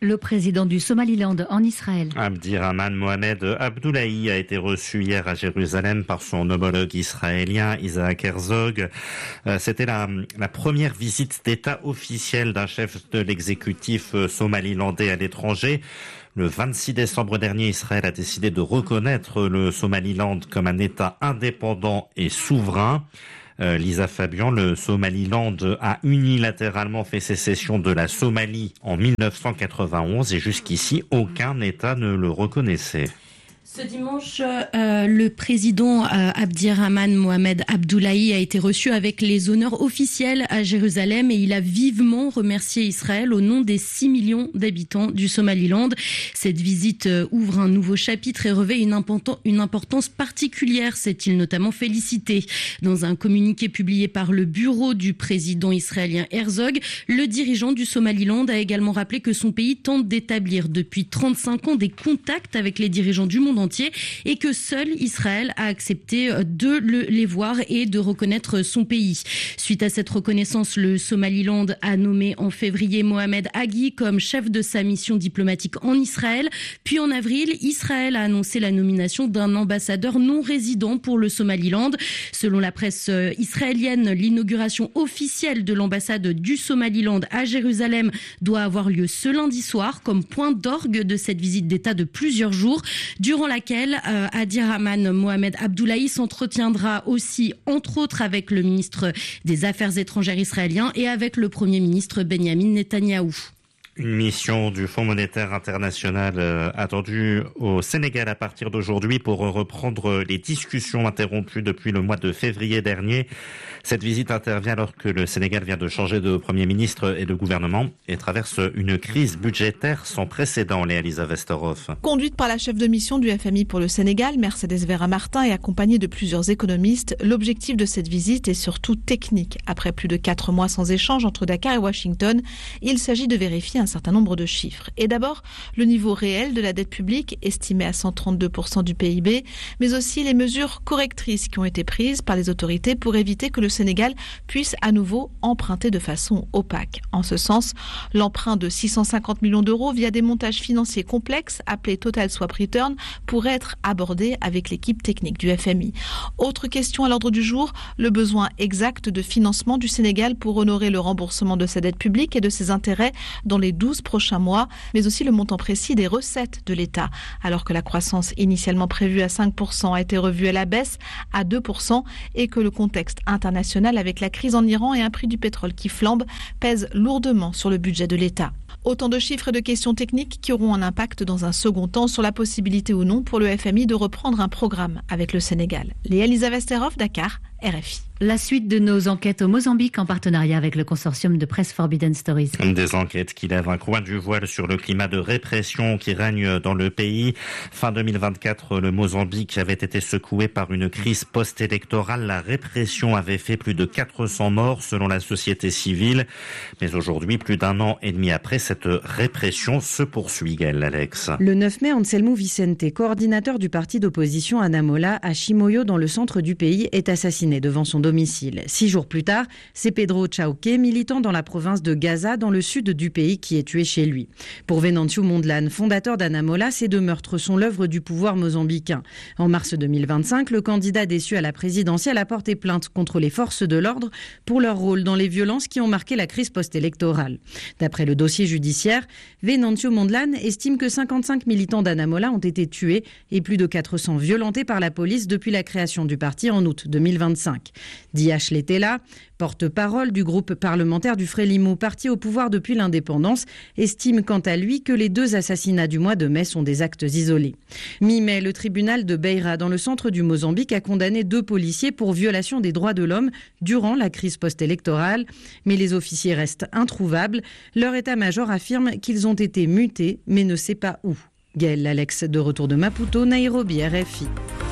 Le président du Somaliland en Israël. Abdirahman Mohamed Abdullahi a été reçu hier à Jérusalem par son homologue israélien Isaac Herzog. C'était la première visite d'État officielle d'un chef de l'exécutif somalilandais à l'étranger. Le 26 décembre dernier, Israël a décidé de reconnaître le Somaliland comme un État indépendant et souverain. Lisa Fabian, le Somaliland a unilatéralement fait sécession de la Somalie en 1991 et jusqu'ici, aucun État ne le reconnaissait. Ce dimanche, le président Abdirahman Mohamed Abdullahi a été reçu avec les honneurs officiels à Jérusalem et il a vivement remercié Israël au nom des 6 millions d'habitants du Somaliland. Cette visite ouvre un nouveau chapitre et revêt une importance particulière, s'est-il notamment félicité. Dans un communiqué publié par le bureau du président israélien Herzog, le dirigeant du Somaliland a également rappelé que son pays tente d'établir depuis 35 ans des contacts avec les dirigeants du monde entier et que seul Israël a accepté de les voir et de reconnaître son pays. Suite à cette reconnaissance, le Somaliland a nommé en février Mohamed Haghi comme chef de sa mission diplomatique en Israël. Puis en avril, Israël a annoncé la nomination d'un ambassadeur non résident pour le Somaliland. Selon la presse israélienne, l'inauguration officielle de l'ambassade du Somaliland à Jérusalem doit avoir lieu ce lundi soir comme point d'orgue de cette visite d'État de plusieurs jours, durant laquelle Abdirahman Mohamed Abdullahi s'entretiendra aussi, entre autres, avec le ministre des Affaires étrangères israélien et avec le Premier ministre Benjamin Netanyahou. Une mission du Fonds monétaire international attendue au Sénégal à partir d'aujourd'hui pour reprendre les discussions interrompues depuis le mois de février dernier. Cette visite intervient alors que le Sénégal vient de changer de Premier ministre et de gouvernement et traverse une crise budgétaire sans précédent, Léa-Lisa Westerhoff. Conduite par la chef de mission du FMI pour le Sénégal, Mercedes Vera-Martin, et accompagnée de plusieurs économistes, l'objectif de cette visite est surtout technique. Après plus de 4 mois sans échange entre Dakar et Washington, il s'agit de vérifier un certain nombre de chiffres. Et d'abord, le niveau réel de la dette publique, estimé à 132% du PIB, mais aussi les mesures correctrices qui ont été prises par les autorités pour éviter que le Sénégal puisse à nouveau emprunter de façon opaque. En ce sens, l'emprunt de 650 millions d'euros via des montages financiers complexes appelés Total Swap Return pourrait être abordé avec l'équipe technique du FMI. Autre question à l'ordre du jour, le besoin exact de financement du Sénégal pour honorer le remboursement de sa dette publique et de ses intérêts dans les 12 prochains mois, mais aussi le montant précis des recettes de l'État. Alors que la croissance initialement prévue à 5% a été revue à la baisse à 2% et que le contexte international avec la crise en Iran et un prix du pétrole qui flambe pèse lourdement sur le budget de l'État. Autant de chiffres et de questions techniques qui auront un impact dans un second temps sur la possibilité ou non pour le FMI de reprendre un programme avec le Sénégal. Léa-Lisa Westerhoff, Dakar, RFI. La suite de nos enquêtes au Mozambique en partenariat avec le consortium de Press Forbidden Stories. Des enquêtes qui lèvent un coin du voile sur le climat de répression qui règne dans le pays. Fin 2024, le Mozambique avait été secoué par une crise post-électorale. La répression avait fait plus de 400 morts selon la société civile. Mais aujourd'hui, plus d'1 an et demi après, cette répression se poursuit, Gaëlle Alex. Le 9 mai, Anselmo Vicente, coordinateur du parti d'opposition Anamola à Chimoio dans le centre du pays, est assassiné devant son domicile. 6 jours plus tard, c'est Pedro Chauque, militant dans la province de Gaza, dans le sud du pays, qui est tué chez lui. Pour Venancio Mondlane, fondateur d'Anamola, ces 2 meurtres sont l'œuvre du pouvoir mozambicain. En mars 2025, le candidat déçu à la présidentielle a porté plainte contre les forces de l'ordre pour leur rôle dans les violences qui ont marqué la crise post-électorale. D'après le dossier judiciaire, Venancio Mondlane estime que 55 militants d'Anamola ont été tués et plus de 400 violentés par la police depuis la création du parti en août 2025. Diach Letela, porte-parole du groupe parlementaire du Frélimo, parti au pouvoir depuis l'indépendance, estime quant à lui que les 2 assassinats du mois de mai sont des actes isolés. Mi-mai, le tribunal de Beira, dans le centre du Mozambique, a condamné 2 policiers pour violation des droits de l'homme durant la crise post-électorale. Mais les officiers restent introuvables. Leur état-major affirme qu'ils ont été mutés, mais ne sait pas où. Gaëlle Alex, de retour de Maputo, Nairobi, RFI.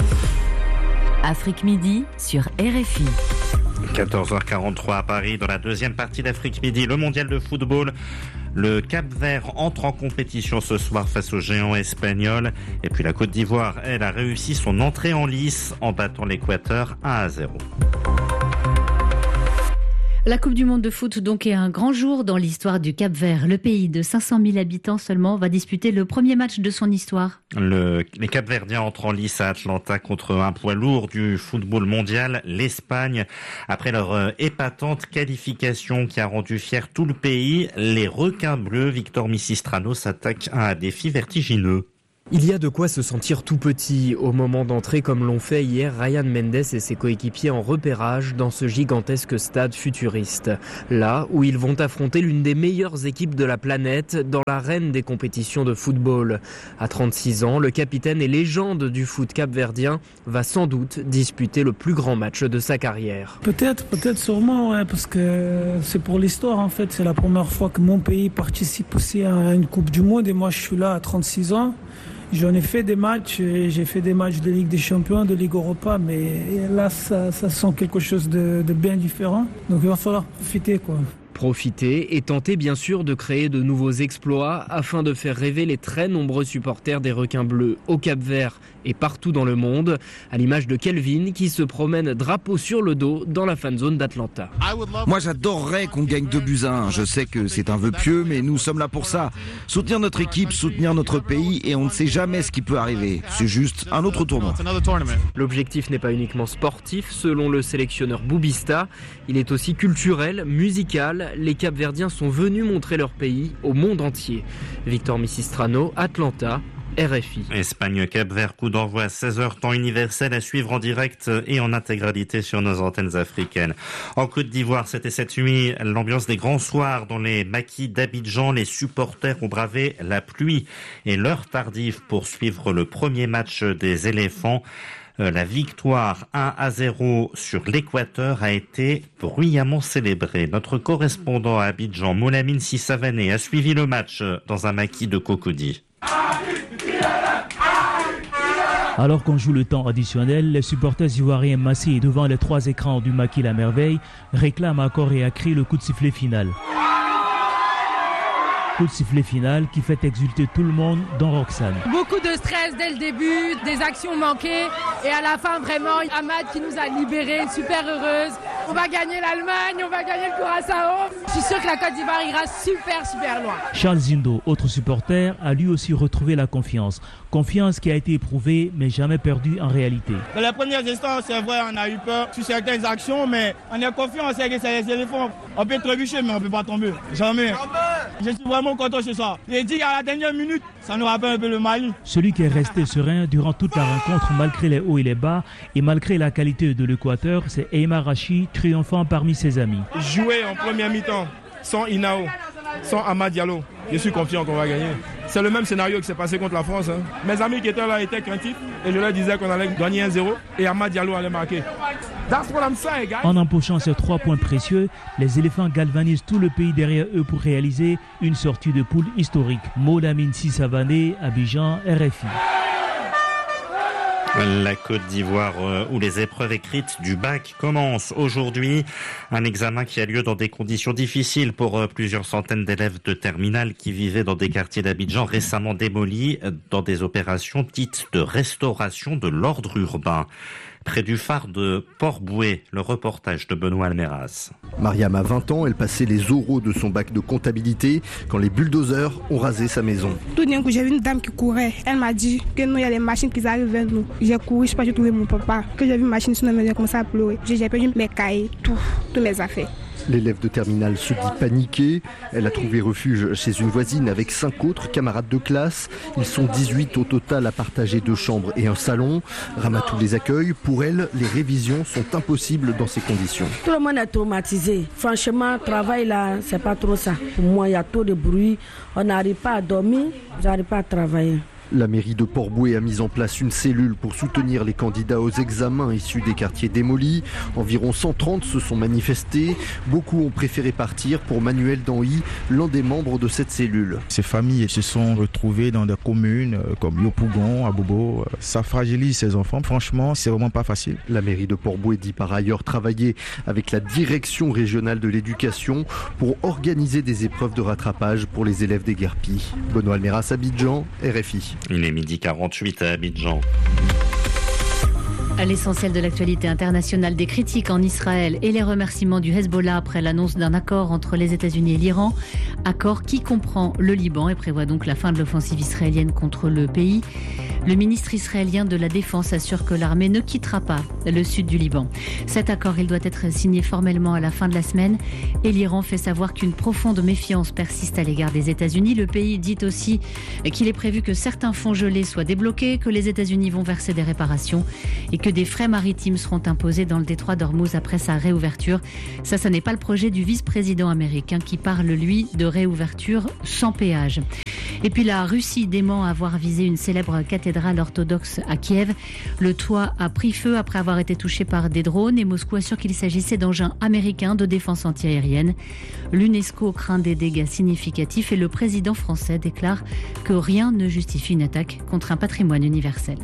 Afrique Midi sur RFI. 14h43 à Paris, dans la deuxième partie d'Afrique Midi, le mondial de football. Le Cap-Vert entre en compétition ce soir face aux géants espagnols. Et puis la Côte d'Ivoire, elle, a réussi son entrée en lice en battant l'Équateur 1-0. La Coupe du monde de foot donc est un grand jour dans l'histoire du Cap-Vert. Le pays de 500 000 habitants seulement va disputer le premier match de son histoire. Les Cap-Verdiens entrent en lice à Atlanta contre un poids lourd du football mondial, l'Espagne. Après leur épatante qualification qui a rendu fier tout le pays, les requins bleus, Victor Misistrano, s'attaquent à un défi vertigineux. Il y a de quoi se sentir tout petit au moment d'entrer comme l'ont fait hier Ryan Mendes et ses coéquipiers en repérage dans ce gigantesque stade futuriste. Là où ils vont affronter l'une des meilleures équipes de la planète dans l'arène des compétitions de football. À 36 ans, le capitaine et légende du foot capverdien va sans doute disputer le plus grand match de sa carrière. Peut-être sûrement, ouais, parce que c'est pour l'histoire en fait. C'est la première fois que mon pays participe aussi à une Coupe du Monde et moi je suis là à 36 ans. J'en ai fait des matchs, j'ai fait des matchs de Ligue des Champions, de Ligue Europa, mais là, ça sent quelque chose de bien différent. Donc il va falloir profiter, quoi. Profiter et tenter bien sûr de créer de nouveaux exploits afin de faire rêver les très nombreux supporters des requins bleus au Cap-Vert et partout dans le monde, à l'image de Kelvin qui se promène drapeau sur le dos dans la fan zone d'Atlanta. Moi j'adorerais qu'on gagne 2-1. Je sais que c'est un vœu pieux, mais nous sommes là pour ça. Soutenir notre équipe, soutenir notre pays, et on ne sait jamais ce qui peut arriver. C'est juste un autre tournoi. L'objectif n'est pas uniquement sportif, selon le sélectionneur Boubista. Il est aussi culturel, musical. Les Capverdiens sont venus montrer leur pays au monde entier. Victor Misistrano, Atlanta, RFI. Espagne-Cap-Vert, coup d'envoi à 16h, temps universel à suivre en direct et en intégralité sur nos antennes africaines. En Côte d'Ivoire, c'était cette nuit l'ambiance des grands soirs dans les maquis d'Abidjan. Les supporters ont bravé la pluie et l'heure tardive pour suivre le premier match des éléphants. La victoire 1-0 sur l'Équateur a été bruyamment célébrée. Notre correspondant à Abidjan, Molamine Sissavané, a suivi le match dans un maquis de Cocody. Alors qu'on joue le temps additionnel, les supporters ivoiriens massés devant les 3 écrans du maquis La Merveille réclament à corps et à cri le coup de sifflet final. Coup de sifflet final qui fait exulter tout le monde dans Roxane. Beaucoup de stress dès le début, des actions manquées et à la fin vraiment Ahmad qui nous a libérés, super heureuse. On va gagner l'Allemagne, on va gagner le Curaçao. Je suis sûre que la Côte d'Ivoire ira super loin. Charles Zindo, autre supporter, a lui aussi retrouvé la confiance. Confiance qui a été éprouvée mais jamais perdue en réalité. Dans les premiers instants, c'est vrai, on a eu peur sur certaines actions, mais on est confiant, on sait que c'est les éléphants. On peut trébucher, mais on ne peut pas tomber. Jamais. Je suis vraiment content ce soir. J'ai dit à la dernière minute, ça nous rappelle un peu le Mali. Celui qui est resté serein durant toute la rencontre, malgré les hauts et les bas, et malgré la qualité de l'Équateur, c'est Eymar Rachi, triomphant parmi ses amis. Jouer en première mi-temps, sans Inao, sans Amad Diallo, je suis confiant qu'on va gagner. C'est le même scénario qui s'est passé contre la France. Mes amis qui étaient là étaient craintifs et je leur disais qu'on allait gagner 1-0 et Amad Diallo allait marquer. En empochant ces 3 points précieux, les éléphants galvanisent tout le pays derrière eux pour réaliser une sortie de poule historique. Molamine Sissavané, Abidjan, RFI. La Côte d'Ivoire où les épreuves écrites du bac commencent aujourd'hui. Un examen qui a lieu dans des conditions difficiles pour plusieurs centaines d'élèves de terminale qui vivaient dans des quartiers d'Abidjan récemment démolis dans des opérations dites de restauration de l'ordre urbain. Près du phare de Port-Bouët, le reportage de Benoît Almeras. Mariam a 20 ans, elle passait les oraux de son bac de comptabilité quand les bulldozers ont rasé sa maison. Tout d'un coup, j'ai vu une dame qui courait. Elle m'a dit que nous, il y a des machines qui arrivent vers nous. J'ai couru, je sais pas, j'ai trouvé mon papa. Que j'ai vu une machine sur la maison, j'ai commencé à pleurer. J'ai perdu mes cahiers, tous mes affaires. L'élève de terminale se dit paniquée. Elle a trouvé refuge chez une voisine avec 5 autres camarades de classe. Ils sont 18 au total à partager 2 chambres et un salon. Ramatou les accueille. Pour elle, les révisions sont impossibles dans ces conditions. Tout le monde est traumatisé. Franchement, travail là, c'est pas trop ça. Pour moi, il y a trop de bruit. On n'arrive pas à dormir, j'arrive pas à travailler. La mairie de Port-Bouët a mis en place une cellule pour soutenir les candidats aux examens issus des quartiers démolis. Environ 130 se sont manifestés. Beaucoup ont préféré partir. Pour Manuel Danhy, l'un des membres de cette cellule. Ces familles se sont retrouvées dans des communes comme Yopougon, Abobo. Ça fragilise ces enfants. Franchement, c'est vraiment pas facile. La mairie de Port-Bouët dit par ailleurs travailler avec la direction régionale de l'éducation pour organiser des épreuves de rattrapage pour les élèves des Guerpilles. Benoît Almeras, Abidjan, RFI. Il est 12h48 à Abidjan. À l'essentiel de l'actualité internationale, des critiques en Israël et les remerciements du Hezbollah après l'annonce d'un accord entre les États-Unis et l'Iran. Accord qui comprend le Liban et prévoit donc la fin de l'offensive israélienne contre le pays. Le ministre israélien de la Défense assure que l'armée ne quittera pas le sud du Liban. Cet accord, il doit être signé formellement à la fin de la semaine. Et l'Iran fait savoir qu'une profonde méfiance persiste à l'égard des États-Unis. Le pays dit aussi qu'il est prévu que certains fonds gelés soient débloqués, que les États-Unis vont verser des réparations et que des frais maritimes seront imposés dans le détroit d'Ormuz après sa réouverture. Ça n'est pas le projet du vice-président américain qui parle, lui, de réouverture sans péage. Et puis la Russie dément avoir visé une célèbre cathédrale orthodoxe à Kiev. Le toit a pris feu après avoir été touché par des drones et Moscou assure qu'il s'agissait d'engins américains de défense antiaérienne. L'UNESCO craint des dégâts significatifs et le président français déclare que rien ne justifie une attaque contre un patrimoine universel.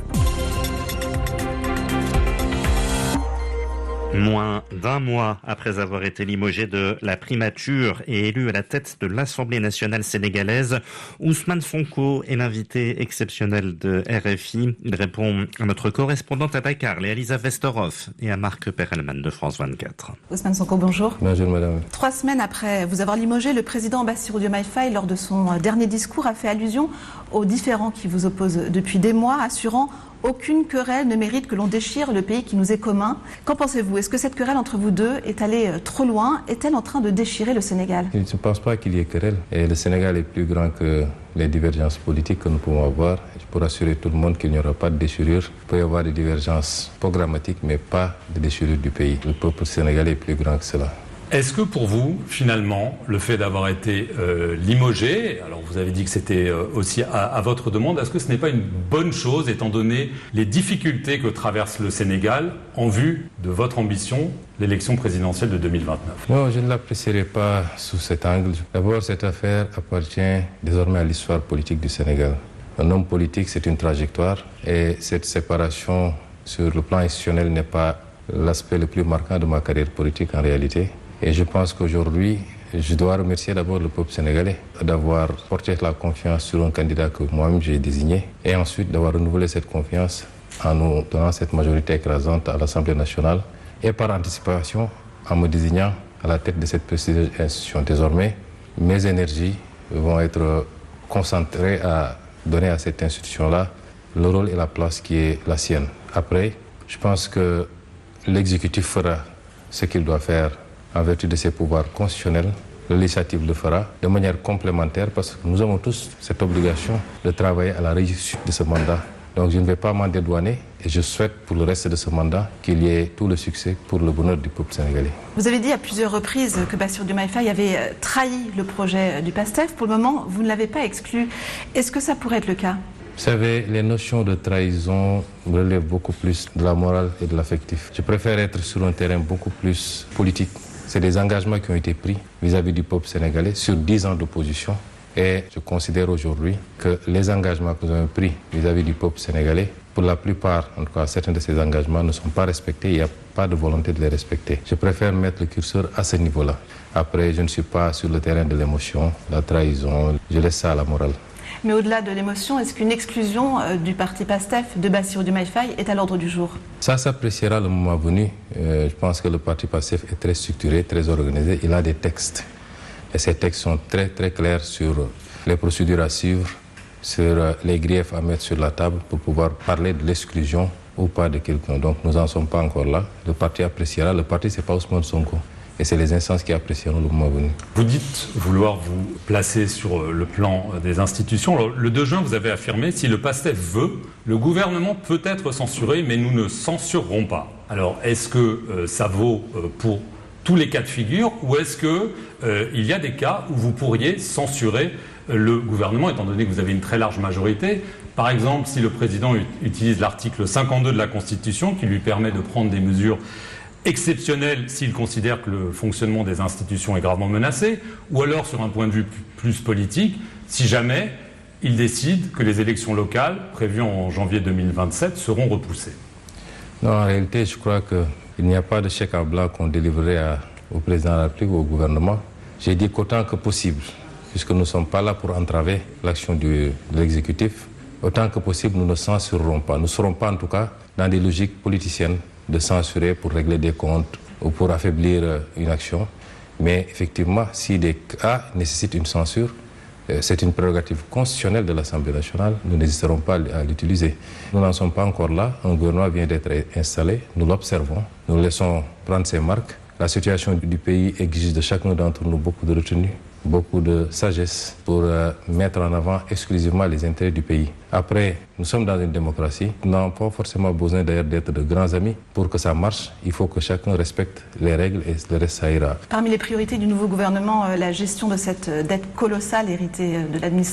Moins d'un mois après avoir été limogé de la primature et élu à la tête de l'Assemblée nationale sénégalaise, Ousmane Sonko est l'invité exceptionnel de RFI. Il répond à notre correspondante à Dakar, Léa-Lisa Vesterhoff, et à Marc Perelman de France 24. Ousmane Sonko, bonjour. Bonjour madame. 3 semaines après vous avoir limogé, le président Bassirou Diomaye Faye, lors de son dernier discours, a fait allusion aux différends qui vous opposent depuis des mois, assurant aucune querelle ne mérite que l'on déchire le pays qui nous est commun. Qu'en pensez-vous? Est-ce que cette querelle entre vous deux est allée trop loin? Est-elle en train de déchirer le Sénégal? Je ne pense pas qu'il y ait querelle. Et le Sénégal est plus grand que les divergences politiques que nous pouvons avoir. Je peux rassurer tout le monde qu'il n'y aura pas de déchirure. Il peut y avoir des divergences programmatiques, mais pas de déchirure du pays. Le peuple sénégalais est plus grand que cela. Est-ce que pour vous, finalement, le fait d'avoir été limogé, alors vous avez dit que c'était aussi à votre demande, est-ce que ce n'est pas une bonne chose étant donné les difficultés que traverse le Sénégal en vue de votre ambition, l'élection présidentielle de 2029? Non, je ne l'apprécierai pas sous cet angle. D'abord, cette affaire appartient désormais à l'histoire politique du Sénégal. Un homme politique, c'est une trajectoire et cette séparation sur le plan institutionnel n'est pas l'aspect le plus marquant de ma carrière politique en réalité. Et je pense qu'aujourd'hui, je dois remercier d'abord le peuple sénégalais d'avoir porté la confiance sur un candidat que moi-même j'ai désigné et ensuite d'avoir renouvelé cette confiance en nous donnant cette majorité écrasante à l'Assemblée nationale et par anticipation en me désignant à la tête de cette prestigieuse institution. Désormais, mes énergies vont être concentrées à donner à cette institution-là le rôle et la place qui est la sienne. Après, je pense que l'exécutif fera ce qu'il doit faire en vertu de ses pouvoirs constitutionnels. Le législatif le fera de manière complémentaire parce que nous avons tous cette obligation de travailler à la réussite de ce mandat. Donc je ne vais pas m'en dédouaner et je souhaite pour le reste de ce mandat qu'il y ait tout le succès pour le bonheur du peuple sénégalais. Vous avez dit à plusieurs reprises que Bassirou Diomaye Faye avait trahi le projet du PASTEF. Pour le moment, vous ne l'avez pas exclu. Est-ce que ça pourrait être le cas? Vous savez, les notions de trahison relèvent beaucoup plus de la morale et de l'affectif. Je préfère être sur un terrain beaucoup plus politique. C'est des engagements qui ont été pris vis-à-vis du peuple sénégalais sur 10 ans d'opposition. Et je considère aujourd'hui que les engagements que nous avons pris vis-à-vis du peuple sénégalais, pour la plupart, en tout cas certains de ces engagements, ne sont pas respectés. Il n'y a pas de volonté de les respecter. Je préfère mettre le curseur à ce niveau-là. Après, je ne suis pas sur le terrain de l'émotion, la trahison. Je laisse ça à la morale. Mais au-delà de l'émotion, est-ce qu'une exclusion du parti PASTEF de Bassirou Diomaye Faye est à l'ordre du jour? Ça s'appréciera le moment venu. Je pense que le parti PASTEF est très structuré, très organisé. Il a des textes. Et ces textes sont très très clairs sur les procédures à suivre, sur les griefs à mettre sur la table pour pouvoir parler de l'exclusion ou pas de quelqu'un. Donc nous n'en sommes pas encore là. Le parti appréciera. Le parti, ce n'est pas Ousmane Sonko. Et c'est les instances qui apprécieront le moment venu. Vous dites vouloir vous placer sur le plan des institutions. Alors, le 2 juin, vous avez affirmé, si le PASTEF veut, le gouvernement peut être censuré, mais nous ne censurerons pas. Alors, est-ce que ça vaut pour tous les cas de figure, ou est-ce qu'il y a des cas où vous pourriez censurer le gouvernement, étant donné que vous avez une très large majorité? Par exemple, si le président utilise l'article 52 de la Constitution, qui lui permet de prendre des mesures exceptionnel s'il considère que le fonctionnement des institutions est gravement menacé, ou alors sur un point de vue plus politique, si jamais il décide que les élections locales, prévues en janvier 2027, seront repoussées. Non, en réalité, je crois qu'il n'y a pas de chèque en blanc qu'on délivrerait au président de la République ou au gouvernement. J'ai dit qu'autant que possible, puisque nous ne sommes pas là pour entraver l'action de l'exécutif, autant que possible, nous ne censurerons pas. Nous ne serons pas en tout cas dans des logiques politiciennes de censurer pour régler des comptes ou pour affaiblir une action. Mais effectivement, si des cas nécessitent une censure, c'est une prérogative constitutionnelle de l'Assemblée nationale. Nous n'hésiterons pas à l'utiliser. Nous n'en sommes pas encore là. Un gouvernement vient d'être installé. Nous l'observons. Nous le laissons prendre ses marques. La situation du pays exige de chacun d'entre nous beaucoup de retenue, beaucoup de sagesse pour mettre en avant exclusivement les intérêts du pays. Après, nous sommes dans une démocratie. Nous n'avons pas forcément besoin d'ailleurs d'être de grands amis. Pour que ça marche, il faut que chacun respecte les règles et le reste, ça ira. Parmi les priorités du nouveau gouvernement, la gestion de cette dette colossale héritée de l'administration